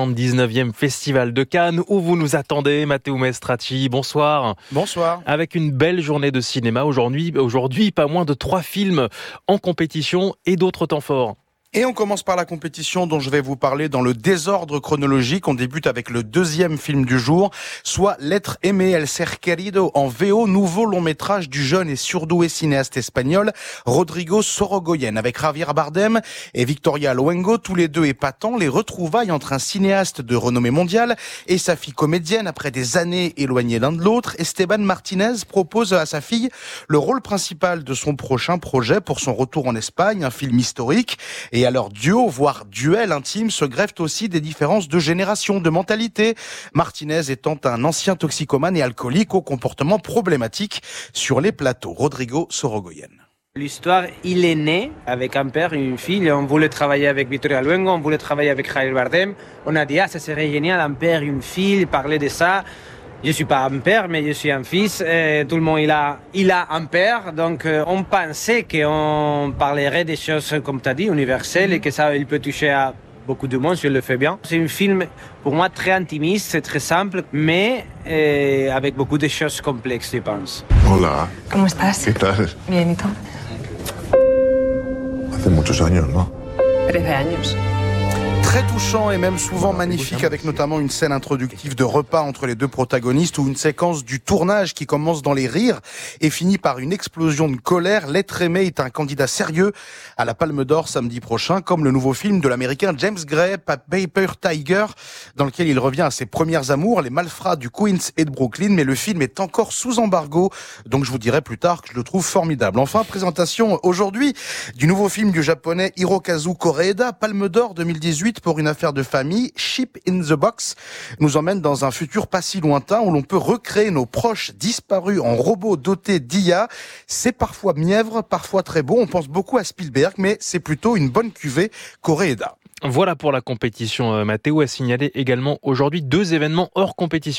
79e Festival de Cannes où vous nous attendez. Matteo Maestracci, bonsoir. Bonsoir. Avec une belle journée de cinéma aujourd'hui, pas moins de 3 films en compétition et d'autres temps forts. Et on commence par la compétition dont je vais vous parler dans le désordre chronologique. On débute avec le 2e film du jour, soit L'être aimé, El ser querido en VO, nouveau long métrage du jeune et surdoué cinéaste espagnol Rodrigo Sorogoyen, avec Javier Bardem et Victoria Luengo, tous les deux épatants. Les retrouvailles entre un cinéaste de renommée mondiale et sa fille comédienne après des années éloignées l'un de l'autre. Esteban Martinez propose à sa fille le rôle principal de son prochain projet pour son retour en Espagne, un film historique. Et à leur duo, voire duel intime, se greffent aussi des différences de génération, de mentalité. Martinez étant un ancien toxicomane et alcoolique au comportement problématique sur les plateaux. Rodrigo Sorogoyen. L'histoire, il est né avec un père et une fille. On voulait travailler avec Victoria Luengo, on voulait travailler avec Javier Bardem. On a dit, ça serait génial, un père et une fille, parler de ça. Je suis pas un père, mais je suis un fils. Et tout le monde, il a un père. Donc, on pensait qu'on parlerait des choses, comme tu as dit, universelles, et que ça, il peut toucher à beaucoup de monde si on le fait bien. C'est un film, pour moi, très intimiste, c'est très simple, mais avec beaucoup de choses complexes, je pense. Hola. ¿Cómo estás? ¿Qué tal? Bien, ¿y tú? Hace muchos años, ¿no? 13 años. Très touchant et même souvent magnifique, avec notamment une scène introductive de repas entre les deux protagonistes ou une séquence du tournage qui commence dans les rires et finit par une explosion de colère. L'être aimé est un candidat sérieux à la Palme d'Or samedi prochain, comme le nouveau film de l'américain James Gray, Paper Tiger, dans lequel il revient à ses premières amours, les malfrats du Queens et de Brooklyn, mais le film est encore sous embargo, donc je vous dirai plus tard que je le trouve formidable. Enfin, présentation aujourd'hui du nouveau film du japonais Hirokazu Koreeda, Palme d'Or 2018 pour une affaire de famille. Ship in the Box nous emmène dans un futur pas si lointain où l'on peut recréer nos proches disparus en robots dotés d'IA. C'est parfois mièvre, parfois très beau. On pense beaucoup à Spielberg, mais c'est plutôt une bonne cuvée Koreeda. Voilà pour la compétition. Matteo a signalé également aujourd'hui 2 événements hors compétition.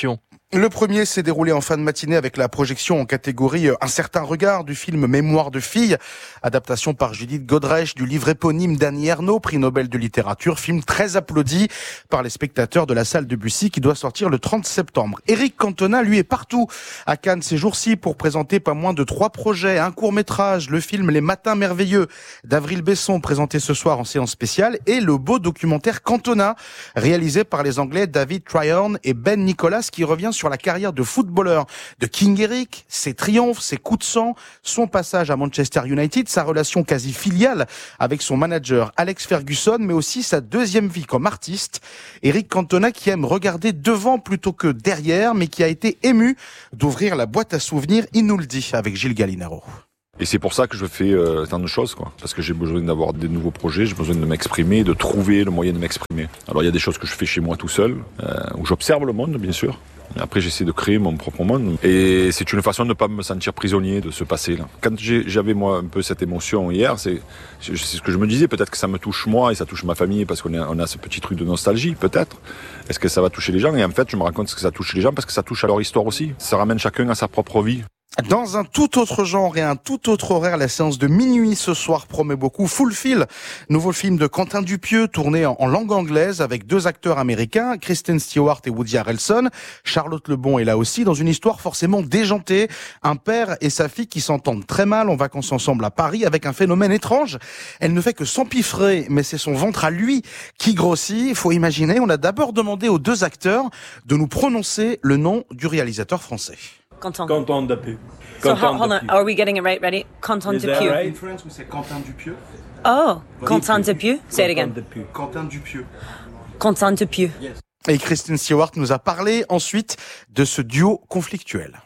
Le premier s'est déroulé en fin de matinée avec la projection en catégorie Un certain regard du film Mémoire de fille, adaptation par Judith Godrèche du livre éponyme d'Annie Ernaux, prix Nobel de littérature, film très applaudi par les spectateurs de la salle Debussy qui doit sortir le 30 septembre. Éric Cantona, lui, est partout à Cannes ces jours-ci pour présenter pas moins de 3 projets, un court-métrage, le film Les Matins Merveilleux d'Avril Besson présenté ce soir en séance spéciale et le beau documentaire Cantona réalisé par les Anglais David Tryon et Ben Nicholas qui revient sur la carrière de footballeur de King Eric, ses triomphes, ses coups de sang, son passage à Manchester United, sa relation quasi filiale avec son manager Alex Ferguson, mais aussi sa deuxième vie comme artiste. Éric Cantona qui aime regarder devant plutôt que derrière, mais qui a été ému d'ouvrir la boîte à souvenirs, il nous le dit avec Gilles Gallinaro. Et c'est pour ça que je fais tant de choses, quoi. Parce que j'ai besoin d'avoir des nouveaux projets, j'ai besoin de m'exprimer, de trouver le moyen de m'exprimer. Alors il y a des choses que je fais chez moi tout seul, où j'observe le monde, bien sûr. Après, j'essaie de créer mon propre monde. Et c'est une façon de ne pas me sentir prisonnier de ce passé-là. Quand j'avais, moi, un peu cette émotion hier, c'est ce que je me disais. Peut-être que ça me touche moi et ça touche ma famille parce qu'on a ce petit truc de nostalgie, peut-être. Est-ce que ça va toucher les gens? Et en fait, je me rends compte que ça touche les gens parce que ça touche à leur histoire aussi. Ça ramène chacun à sa propre vie. Dans un tout autre genre et un tout autre horaire, la séance de minuit ce soir promet beaucoup. Fulfill, nouveau film de Quentin Dupieux, tourné en langue anglaise avec 2 acteurs américains, Kristen Stewart et Woody Harrelson. Charlotte Lebon est là aussi, dans une histoire forcément déjantée. Un père et sa fille qui s'entendent très mal en vacances ensemble à Paris avec un phénomène étrange. Elle ne fait que s'empiffrer, mais c'est son ventre à lui qui grossit. Il faut imaginer, on a d'abord demandé aux 2 acteurs de nous prononcer le nom du réalisateur français. Quentin Dupieux. So hold on, are we getting it right? Ready? Quentin Dupieux. Right? In France, we say Quentin Dupieux. Oh, Quentin Dupieux. Say it again. Quentin Dupieux. Quentin Dupieux. Yes. Et Kristen Stewart nous a parlé ensuite de ce duo conflictuel.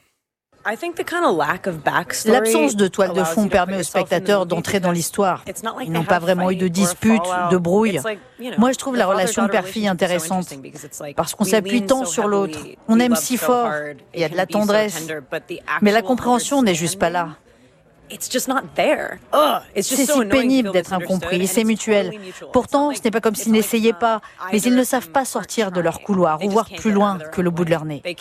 L'absence de toile de fond permet aux spectateurs d'entrer dans l'histoire. Ils n'ont pas vraiment eu de dispute, de brouille. Moi, je trouve la relation père-fille intéressante parce qu'on s'appuie tant sur l'autre. On aime si fort, il y a de la tendresse. Mais la compréhension n'est juste pas là. C'est si pénible d'être incompris et c'est mutuel. Pourtant, ce n'est pas comme s'ils n'essayaient pas, mais ils ne savent pas sortir de leur couloir ou voir plus loin que le bout de leur nez.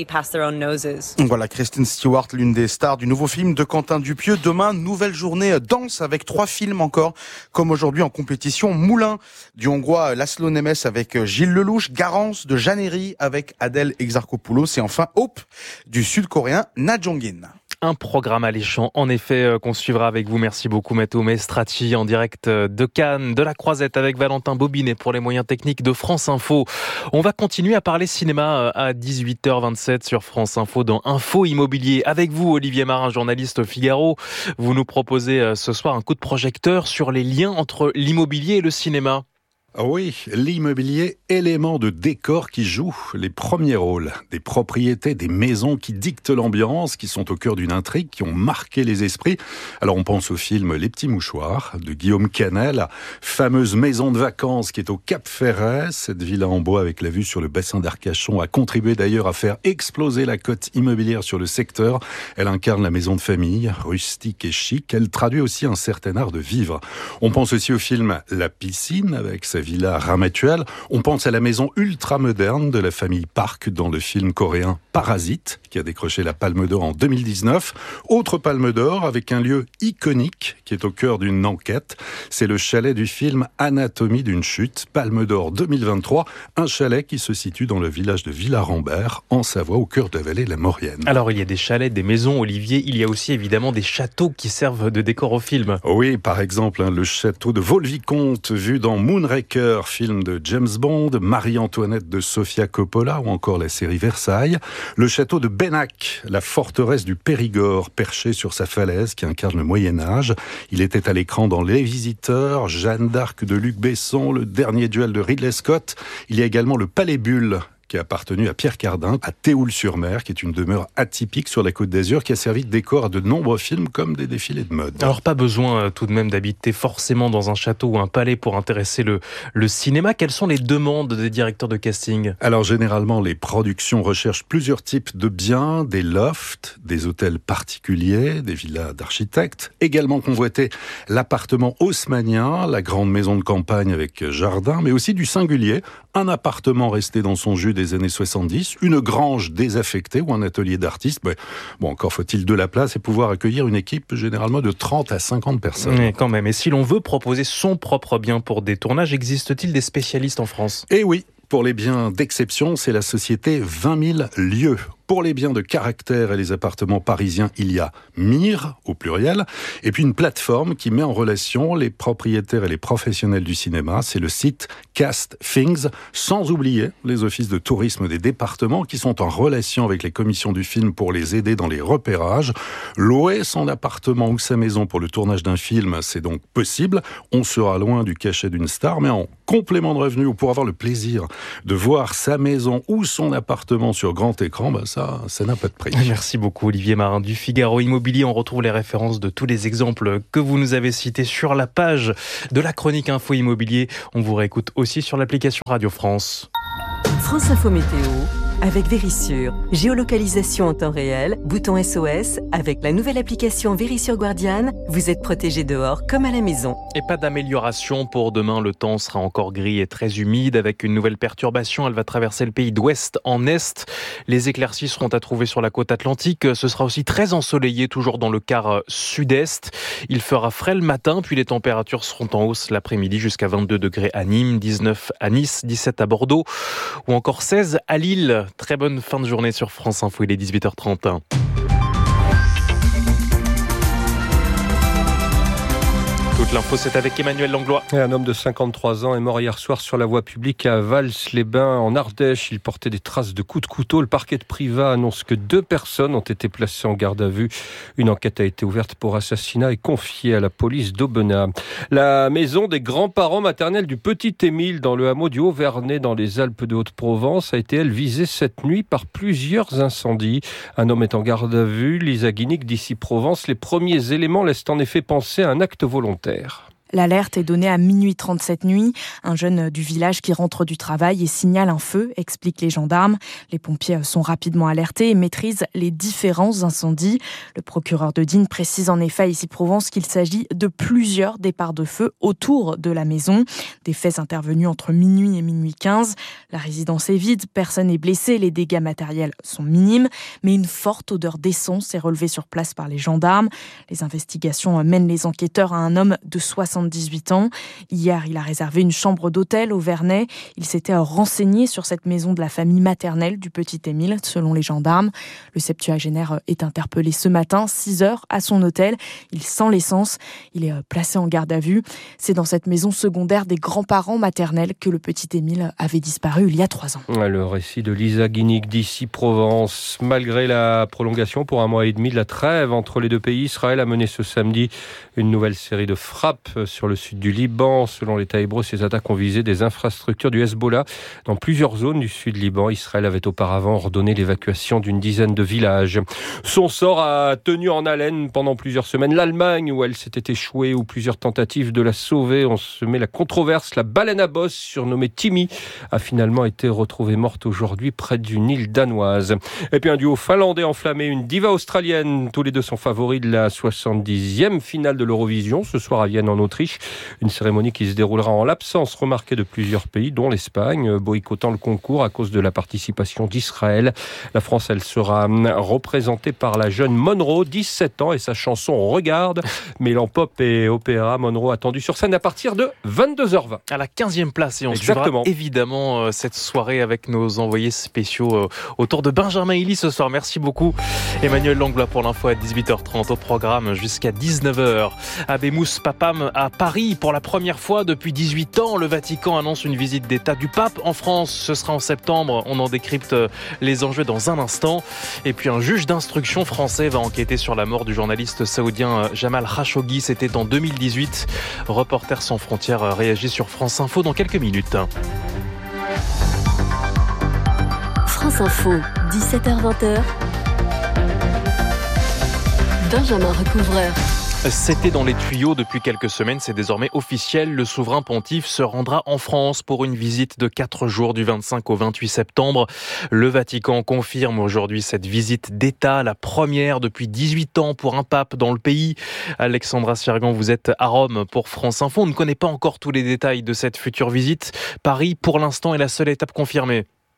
Voilà, Kristen Stewart, l'une des stars du nouveau film de Quentin Dupieux. Demain, nouvelle journée danse avec 3 films encore, comme aujourd'hui en compétition. Moulin du Hongrois Laszlo Nemes avec Gilles Lelouch, Garance de Jeannery avec Adèle Exarchopoulos et enfin Hope du Sud-Coréen Na Jong-in. Un programme alléchant, en effet, qu'on suivra avec vous. Merci beaucoup, Matteo Maestrati, en direct de Cannes, de la Croisette, avec Valentin Bobinet pour les moyens techniques de France Info. On va continuer à parler cinéma à 18h27 sur France Info dans Info Immobilier. Avec vous, Olivier Marin, journaliste au Figaro. Vous nous proposez ce soir un coup de projecteur sur les liens entre l'immobilier et le cinéma. Oui, l'immobilier, élément de décor qui joue les premiers rôles. Des propriétés, des maisons qui dictent l'ambiance, qui sont au cœur d'une intrigue, qui ont marqué les esprits. Alors on pense au film Les Petits Mouchoirs de Guillaume Canet, fameuse maison de vacances qui est au Cap Ferret. Cette villa en bois avec la vue sur le bassin d'Arcachon a contribué d'ailleurs à faire exploser la cote immobilière sur le secteur. Elle incarne la maison de famille, rustique et chic. Elle traduit aussi un certain art de vivre. On pense aussi au film La Piscine avec sa villa Ramatuelle. On pense à la maison ultra-moderne de la famille Park dans le film coréen Parasite, qui a décroché la Palme d'Or en 2019. Autre Palme d'Or avec un lieu iconique qui est au cœur d'une enquête. C'est le chalet du film Anatomie d'une chute, Palme d'Or 2023. Un chalet qui se situe dans le village de Villarambert, en Savoie, au cœur de la vallée de la Maurienne. Alors, il y a des chalets, des maisons, Olivier. Il y a aussi évidemment des châteaux qui servent de décor au film. Oui, par exemple, le château de Vaux-le-Vicomte, vu dans Moonraker, film de James Bond, Marie-Antoinette de Sofia Coppola ou encore la série Versailles. Le château de Bennac, la forteresse du Périgord, perchée sur sa falaise qui incarne le Moyen-Âge. Il était à l'écran dans Les Visiteurs, Jeanne d'Arc de Luc Besson, Le Dernier duel de Ridley Scott. Il y a également le Palais Bulle, qui a appartenu à Pierre Cardin, à Théoul-sur-Mer, qui est une demeure atypique sur la Côte d'Azur, qui a servi de décor à de nombreux films comme des défilés de mode. Alors pas besoin tout de même d'habiter forcément dans un château ou un palais pour intéresser le cinéma. Quelles sont les demandes des directeurs de casting ? Alors généralement, les productions recherchent plusieurs types de biens, des lofts, des hôtels particuliers, des villas d'architectes. Également convoité l'appartement haussmannien, la grande maison de campagne avec jardin, mais aussi du singulier, un appartement resté dans son jus des des années 70, une grange désaffectée ou un atelier d'artistes. Bon, encore faut-il de la place et pouvoir accueillir une équipe généralement de 30 à 50 personnes. Mais quand même, et si l'on veut proposer son propre bien pour des tournages, existe-t-il des spécialistes en France ? Eh oui, pour les biens d'exception, c'est la société 20 000 lieux. Pour les biens de caractère et les appartements parisiens, il y a Mire, au pluriel, et puis une plateforme qui met en relation les propriétaires et les professionnels du cinéma. C'est le site Cast Things, sans oublier les offices de tourisme des départements qui sont en relation avec les commissions du film pour les aider dans les repérages. Louer son appartement ou sa maison pour le tournage d'un film, c'est donc possible. On sera loin du cachet d'une star, mais en complément de revenus ou pour avoir le plaisir de voir sa maison ou son appartement sur grand écran, ça n'a pas de prix. Merci beaucoup Olivier Marin du Figaro Immobilier. On retrouve les références de tous les exemples que vous nous avez cités sur la page de la chronique Info Immobilier. On vous réécoute aussi sur l'application Radio France. France Info Météo avec Vérissure. Géolocalisation en temps réel, bouton SOS. Avec la nouvelle application Vérissure Guardian, vous êtes protégé dehors comme à la maison. Et pas d'amélioration pour demain. Le temps sera encore gris et très humide avec une nouvelle perturbation. Elle va traverser le pays d'ouest en est. Les éclaircies seront à trouver sur la côte atlantique. Ce sera aussi très ensoleillé, toujours dans le quart sud-est. Il fera frais le matin, puis les températures seront en hausse l'après-midi jusqu'à 22 degrés à Nîmes, 19 à Nice, 17 à Bordeaux ou encore 16 à Lille. Très bonne fin de journée sur France Info, il est 18h30. Toute l'info, c'est avec Emmanuel Langlois. Un homme de 53 ans est mort hier soir sur la voie publique à Vals-les-Bains, en Ardèche. Il portait des traces de coups de couteau. Le parquet de Privas annonce que 2 personnes ont été placées en garde à vue. Une enquête a été ouverte pour assassinat et confiée à la police d'Aubenas. La maison des grands-parents maternels du petit Émile, dans le hameau du Haut-Vernay, dans les Alpes de Haute-Provence, a été, elle, visée cette nuit par plusieurs incendies. Un homme est en garde à vue. Lisa Guinic, d'ici Provence. Les premiers éléments laissent en effet penser à un acte volontaire. L'alerte est donnée à minuit 30 cette nuit. Un jeune du village qui rentre du travail et signale un feu, expliquent les gendarmes. Les pompiers sont rapidement alertés et maîtrisent les différents incendies. Le procureur de Digne précise en effet ici Provence qu'il s'agit de plusieurs départs de feu autour de la maison. Des faits intervenus entre minuit et minuit 15. La résidence est vide, personne n'est blessé, les dégâts matériels sont minimes. Mais une forte odeur d'essence est relevée sur place par les gendarmes. Les investigations mènent les enquêteurs à un homme de 78 ans. Hier, il a réservé une chambre d'hôtel au Vernay. Il s'était renseigné sur cette maison de la famille maternelle du petit Émile, selon les gendarmes. Le septuagénaire est interpellé ce matin, 6h, à son hôtel. Il sent l'essence. Il est placé en garde à vue. C'est dans cette maison secondaire des grands-parents maternels que le petit Émile avait disparu il y a 3 ans. Le récit de Lisa Guinic d'ici Provence. Malgré la prolongation pour 1 mois et demi de la trêve entre les deux pays, Israël a mené ce samedi une nouvelle série de frappes sur le sud du Liban. Selon l'État hébreu, ces attaques ont visé des infrastructures du Hezbollah dans plusieurs zones du sud Liban. Israël avait auparavant ordonné l'évacuation d'une dizaine de villages. Son sort a tenu en haleine pendant plusieurs semaines. L'Allemagne, où elle s'était échouée, où plusieurs tentatives de la sauver ont semé la controverse. La baleine à bosse, surnommée Timmy, a finalement été retrouvée morte aujourd'hui près d'une île danoise. Et puis un duo finlandais enflammé, une diva australienne. Tous les deux sont favoris de la 70e finale de l'Eurovision, ce soir à Vienne en Autriche. Une cérémonie qui se déroulera en l'absence remarquée de plusieurs pays, dont l'Espagne, boycottant le concours à cause de la participation d'Israël. La France, elle sera représentée par la jeune Monroe, 17 ans, et sa chanson Regarde, mêlant pop et opéra. Monroe attendue sur scène à partir de 22h20. À la 15e place, et on suivra évidemment cette soirée avec nos envoyés spéciaux autour de Benjamin Hilly ce soir. Merci beaucoup Emmanuel Langlois pour l'info à 18h30 au programme jusqu'à 19h. Habemus Papam à Paris pour la première fois depuis 18 ans. Le Vatican annonce une visite d'État du pape en France. Ce sera en septembre. On en décrypte les enjeux dans un instant. Et puis un juge d'instruction français va enquêter sur la mort du journaliste saoudien Jamal Khashoggi. C'était en 2018. Reporters sans frontières réagit sur France Info dans quelques minutes. France Info, 17h-20h. Benjamin Recouvreur. C'était dans les tuyaux depuis quelques semaines, c'est désormais officiel. Le souverain pontife se rendra en France pour une visite de 4 jours du 25 au 28 septembre. Le Vatican confirme aujourd'hui cette visite d'État, la première depuis 18 ans pour un pape dans le pays. Alexandra Sirgan, vous êtes à Rome pour France Info. On ne connaît pas encore tous les détails de cette future visite. Paris, pour l'instant, est la seule étape confirmée.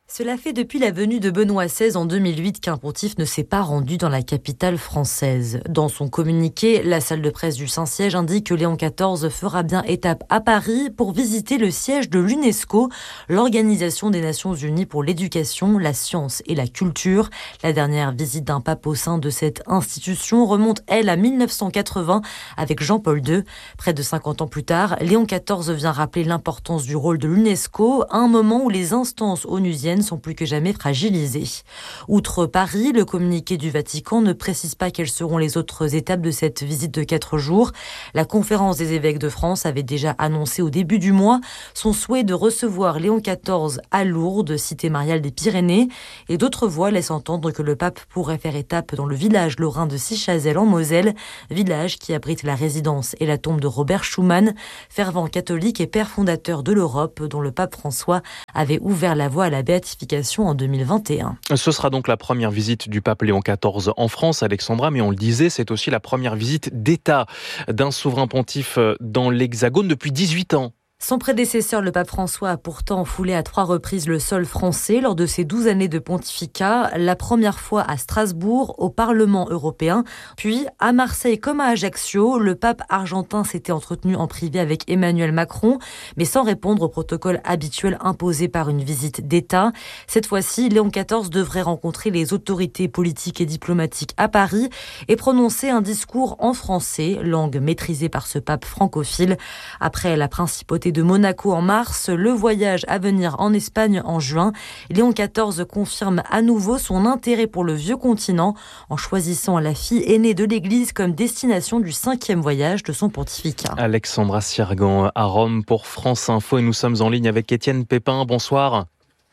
Cela fait depuis la venue de Benoît XVI en 2008 qu'un pontife ne s'est pas rendu dans la capitale française. Dans son communiqué, la salle de presse du Saint-Siège indique que Léon XIV fera bien étape à Paris pour visiter le siège de l'UNESCO, l'Organisation des Nations Unies pour l'éducation, la science et la culture. La dernière visite d'un pape au sein de cette institution remonte, elle, à 1980 avec Jean-Paul II. Près de 50 ans plus tard, Léon XIV vient rappeler l'importance du rôle de l'UNESCO à un moment où les instances onusiennes sont plus que jamais fragilisées. Outre Paris, le communiqué du Vatican ne précise pas quelles seront les autres étapes de cette visite de 4 jours. La conférence des évêques de France avait déjà annoncé au début du mois son souhait de recevoir Léon XIV à Lourdes, cité mariale des Pyrénées, et d'autres voix laissent entendre que le pape pourrait faire étape dans le village lorrain de Sichazel en Moselle, village qui abrite la résidence et la tombe de Robert Schuman, fervent catholique et père fondateur de l'Europe, dont le pape François avait ouvert la voie à la béatification en 2021. Ce sera donc la première visite du pape Léon XIV en France, Alexandra, mais on le disait, c'est aussi la première visite d'État d'un souverain pontife dans l'Hexagone depuis 18 ans. Son prédécesseur, le pape François, a pourtant foulé à 3 reprises le sol français lors de ses 12 années de pontificat, la première fois à Strasbourg, au Parlement européen, puis à Marseille comme à Ajaccio. Le pape argentin s'était entretenu en privé avec Emmanuel Macron, mais sans répondre au protocole habituel imposé par une visite d'État. Cette fois-ci, Léon XIV devrait rencontrer les autorités politiques et diplomatiques à Paris et prononcer un discours en français, langue maîtrisée par ce pape francophile. Après la principauté de Monaco en mars, le voyage à venir en Espagne en juin, Léon XIV confirme à nouveau son intérêt pour le vieux continent en choisissant la fille aînée de l'Église comme destination du 5e voyage de son pontificat. Alexandra Sirgan à Rome pour France Info et nous sommes en ligne avec Étienne Pépin. Bonsoir.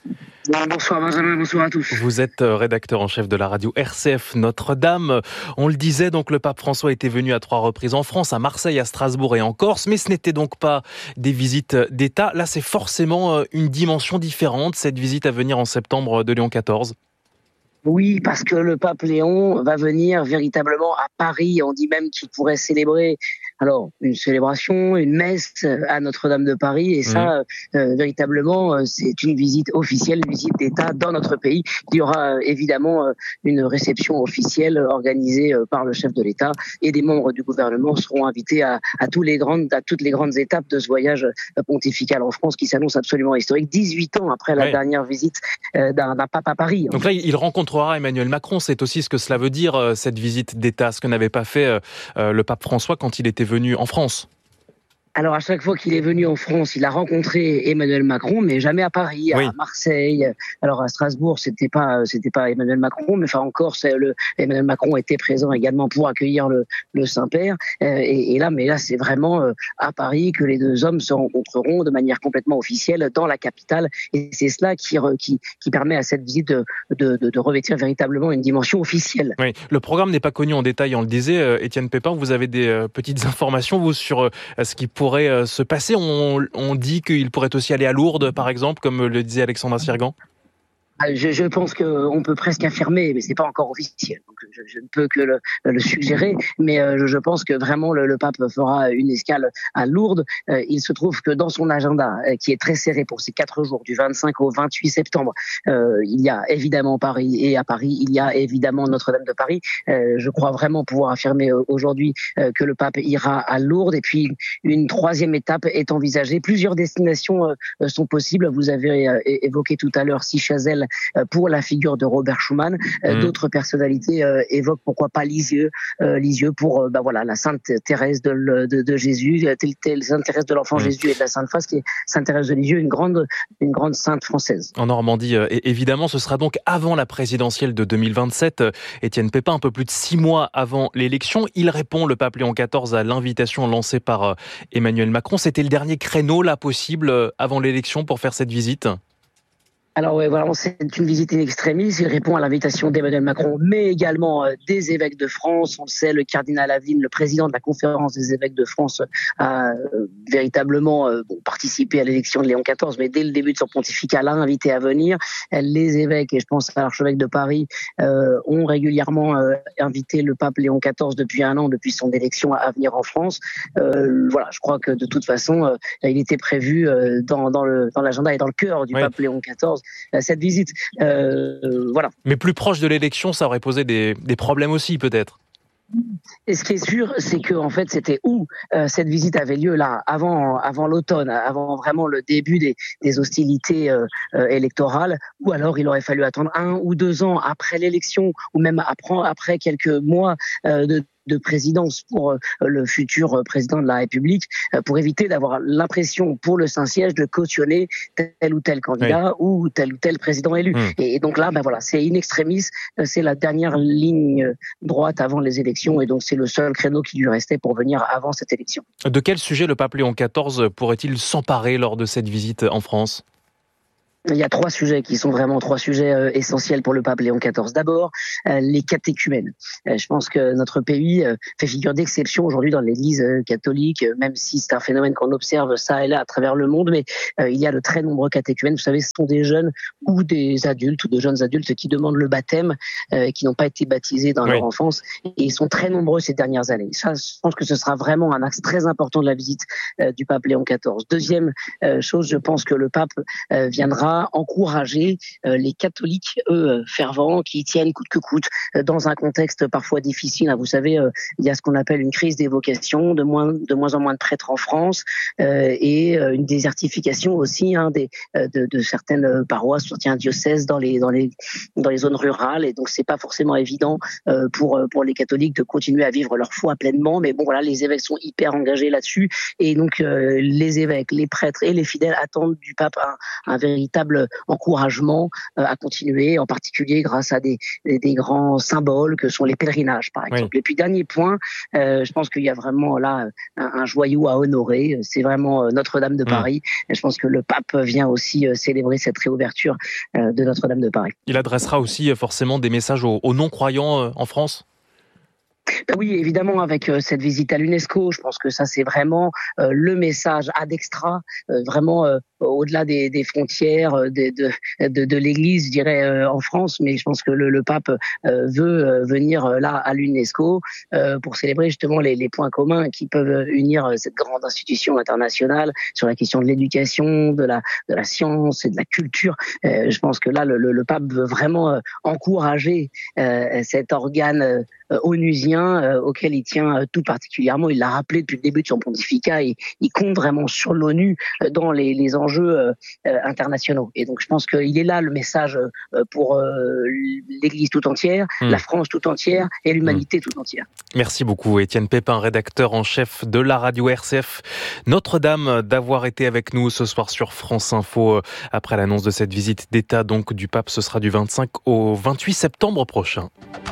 Bonsoir Benjamin, bonsoir à tous. Vous êtes rédacteur en chef de la radio RCF Notre-Dame. On le disait, donc le pape François était venu à 3 reprises en France, à Marseille, à Strasbourg et en Corse, mais ce n'était donc pas des visites d'État. Là, c'est forcément une dimension différente, cette visite à venir en septembre de Léon XIV. Oui, parce que le pape Léon va venir véritablement à Paris. On dit même qu'il pourrait célébrer une célébration, une messe à Notre-Dame de Paris. Et ça, véritablement, c'est une visite officielle, une visite d'État dans notre pays. Il y aura évidemment une réception officielle organisée par le chef de l'État et des membres du gouvernement seront invités à toutes les grandes étapes de ce voyage pontifical en France qui s'annonce absolument historique. 18 ans après la dernière visite d'un pape à Paris. Donc là, il rencontrera Emmanuel Macron. C'est aussi ce que cela veut dire, cette visite d'État, ce que n'avait pas fait le pape François quand il était venu en France. Alors à chaque fois qu'il est venu en France, il a rencontré Emmanuel Macron, mais jamais à Paris, à Marseille. Alors à Strasbourg, c'était pas Emmanuel Macron, mais enfin encore, Emmanuel Macron était présent également pour accueillir le Saint-Père. Et là, c'est vraiment à Paris que les deux hommes se rencontreront de manière complètement officielle dans la capitale. Et c'est cela qui permet à cette visite de revêtir véritablement une dimension officielle. Oui, le programme n'est pas connu en détail, on le disait. Étienne Pépin, vous avez des petites informations vous sur ce qui pourrait se passer. On dit qu'il pourrait aussi aller à Lourdes, par exemple, comme le disait Alexandra Sirgan. Je pense qu'on peut presque affirmer, mais c'est pas encore officiel, donc je ne peux que le suggérer, mais je pense que vraiment le pape fera une escale à Lourdes. Il se trouve que dans son agenda, qui est très serré pour ces 4 jours, du 25 au 28 septembre, il y a évidemment Paris, et à Paris, il y a évidemment Notre-Dame de Paris. Je crois vraiment pouvoir affirmer aujourd'hui que le pape ira à Lourdes, et puis une 3e étape est envisagée. Plusieurs destinations sont possibles. Vous avez évoqué tout à l'heure Sichazel, pour la figure de Robert Schuman. D'autres personnalités évoquent pourquoi pas Lisieux pour la Sainte Thérèse de Jésus, Sainte Thérèse de l'Enfant Jésus et de la Sainte Face, qui est Sainte Thérèse de Lisieux, une grande sainte française. En Normandie, évidemment, ce sera donc avant la présidentielle de 2027. Étienne Pépin, un peu plus de 6 mois avant l'élection, il répond, le pape Léon XIV, à l'invitation lancée par Emmanuel Macron. C'était le dernier créneau là possible avant l'élection pour faire cette visite ? Alors c'est une visite in extremis. Il répond à l'invitation d'Emmanuel Macron, mais également des évêques de France. On le sait, le cardinal Aveline, le président de la conférence des évêques de France, a véritablement participé à l'élection de Léon XIV, mais dès le début de son pontificat, l'a invité à venir. Les évêques, et je pense à l'archevêque de Paris, ont régulièrement invité le pape Léon XIV depuis 1 an, depuis son élection, à venir en France. Je crois que de toute façon, il était prévu dans l'agenda et dans le cœur du pape Léon XIV cette visite. Voilà. Mais plus proche de l'élection, ça aurait posé des problèmes aussi, peut-être. Et ce qui est sûr, c'est que en fait, c'était où cette visite avait lieu là, avant l'automne, avant vraiment le début des hostilités électorales, ou alors il aurait fallu attendre 1 ou 2 ans après l'élection, ou même après quelques mois de présidence pour le futur président de la République, pour éviter d'avoir l'impression pour le Saint-Siège de cautionner tel ou tel candidat ou tel président élu. Et donc là, voilà, c'est in extremis, c'est la dernière ligne droite avant les élections, et donc c'est le seul créneau qui lui restait pour venir avant cette élection. De quel sujet le pape Léon XIV pourrait-il s'emparer lors de cette visite en France ? Il y a 3 sujets qui sont vraiment 3 sujets essentiels pour le pape Léon XIV. D'abord, les catéchumènes. Je pense que notre pays fait figure d'exception aujourd'hui dans l'Église catholique, même si c'est un phénomène qu'on observe ça et là à travers le monde, mais il y a de très nombreux catéchumènes. Vous savez, ce sont des jeunes ou des adultes ou de jeunes adultes qui demandent le baptême, qui n'ont pas été baptisés dans leur enfance, et ils sont très nombreux ces dernières années. Ça, je pense que ce sera vraiment un axe très important de la visite du pape Léon XIV. Deuxième chose, je pense que le pape viendra encourager les catholiques, eux, fervents, qui y tiennent coûte que coûte, dans un contexte parfois difficile. Vous savez, il y a ce qu'on appelle une crise des vocations, de moins en moins de prêtres en France, et une désertification aussi de certaines paroisses, certains diocèses dans les zones rurales. Et donc, c'est pas forcément évident pour les catholiques de continuer à vivre leur foi pleinement. Mais bon, voilà, les évêques sont hyper engagés là-dessus. Et donc, les évêques, les prêtres et les fidèles attendent du pape un véritable encouragement à continuer, en particulier grâce à des grands symboles que sont les pèlerinages, par exemple. Et puis, dernier point, je pense qu'il y a vraiment là un joyau à honorer, c'est vraiment Notre-Dame de Paris. Et je pense que le pape vient aussi célébrer cette réouverture de Notre-Dame de Paris. Il adressera aussi forcément des messages aux non-croyants en France ? Oui, évidemment, avec cette visite à l'UNESCO, je pense que ça, c'est vraiment le message ad extra, vraiment au-delà des frontières de l'Église, je dirais, en France. Mais je pense que le pape veut venir là à l'UNESCO pour célébrer justement les points communs qui peuvent unir cette grande institution internationale sur la question de l'éducation, de la science et de la culture. Je pense que là, le pape veut vraiment encourager cet organe onusien auquel il tient tout particulièrement. Il l'a rappelé depuis le début de son pontificat, et il compte vraiment sur l'ONU dans les enjeux internationaux. Et donc je pense qu'il est là le message pour l'Église tout entière, la France tout entière et l'humanité tout entière. Merci beaucoup Étienne Pépin, rédacteur en chef de la radio RCF Notre-Dame, d'avoir été avec nous ce soir sur France Info après l'annonce de cette visite d'État donc du pape. Ce sera du 25 au 28 septembre prochain.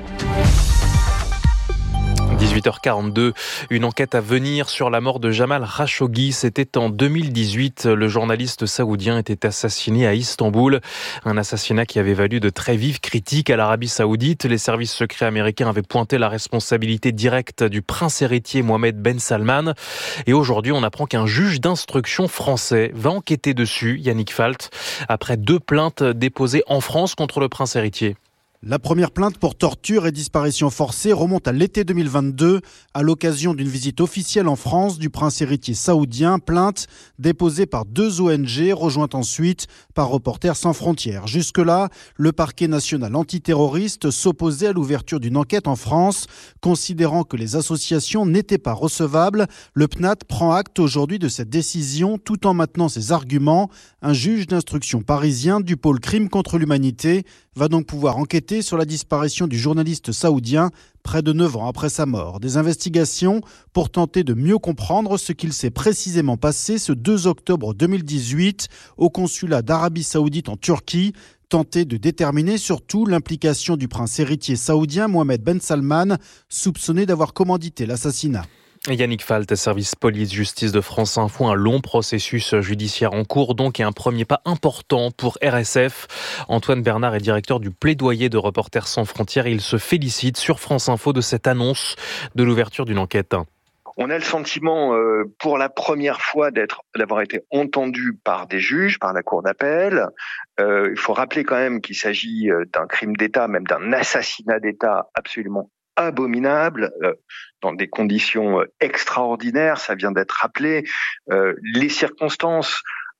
18h42, une enquête à venir sur la mort de Jamal Khashoggi. C'était en 2018. Le journaliste saoudien était assassiné à Istanbul. Un assassinat qui avait valu de très vives critiques à l'Arabie saoudite. Les services secrets américains avaient pointé la responsabilité directe du prince héritier Mohammed Ben Salman. Et aujourd'hui, on apprend qu'un juge d'instruction français va enquêter dessus, Yannick Falt, après 2 plaintes déposées en France contre le prince héritier. La première plainte pour torture et disparition forcée remonte à l'été 2022, à l'occasion d'une visite officielle en France du prince héritier saoudien. Plainte déposée par 2 ONG, rejointe ensuite par Reporters sans frontières. Jusque-là, le parquet national antiterroriste s'opposait à l'ouverture d'une enquête en France, considérant que les associations n'étaient pas recevables. Le PNAT prend acte aujourd'hui de cette décision tout en maintenant ses arguments. Un juge d'instruction parisien du pôle crime contre l'humanité va donc pouvoir enquêter sur la disparition du journaliste saoudien près de 9 ans après sa mort. Des investigations pour tenter de mieux comprendre ce qu'il s'est précisément passé ce 2 octobre 2018 au consulat d'Arabie Saoudite en Turquie. Tenter de déterminer surtout l'implication du prince héritier saoudien Mohammed Ben Salman, soupçonné d'avoir commandité l'assassinat. Yannick Falt, service police-justice de France Info, un long processus judiciaire en cours donc et un premier pas important pour RSF. Antoine Bernard est directeur du plaidoyer de Reporters sans frontières. Il se félicite sur France Info de cette annonce de l'ouverture d'une enquête. On a le sentiment, pour la première fois, d'avoir été entendu par des juges, par la cour d'appel. Il faut rappeler quand même qu'il s'agit d'un crime d'État, même d'un assassinat d'État absolument abominable, dans des conditions extraordinaires, ça vient d'être rappelé. Les circonstances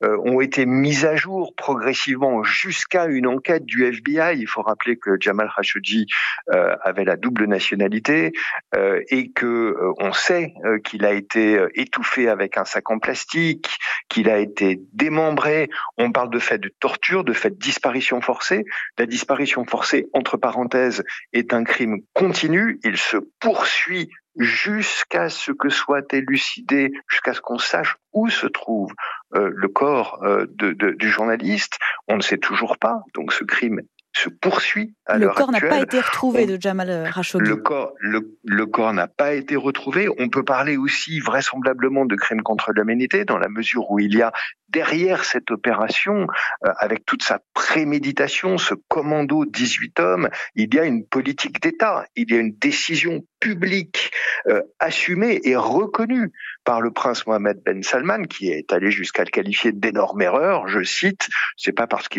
ont été mises à jour progressivement jusqu'à une enquête du FBI. Il faut rappeler que Jamal Khashoggi avait la double nationalité et que on sait qu'il a été étouffé avec un sac en plastique, qu'il a été démembré. On parle de faits de torture, de faits de disparition forcée. La disparition forcée, entre parenthèses, est un crime continu. Il se poursuit jusqu'à ce que soit élucidé, jusqu'à ce qu'on sache où se trouve le corps du journaliste. On ne sait toujours pas. Donc ce crime se poursuit à l'heure actuelle. Le corps n'a pas été retrouvé de Jamal Khashoggi. Le corps n'a pas été retrouvé. On peut parler aussi vraisemblablement de crime contre l'humanité dans la mesure où il y a derrière cette opération, avec toute sa préméditation, ce commando 18 hommes, il y a une politique d'État, il y a une décision publique assumée et reconnue par le prince Mohammed Ben Salman, qui est allé jusqu'à le qualifier d'énorme erreur. Je cite, c'est pas parce qu'il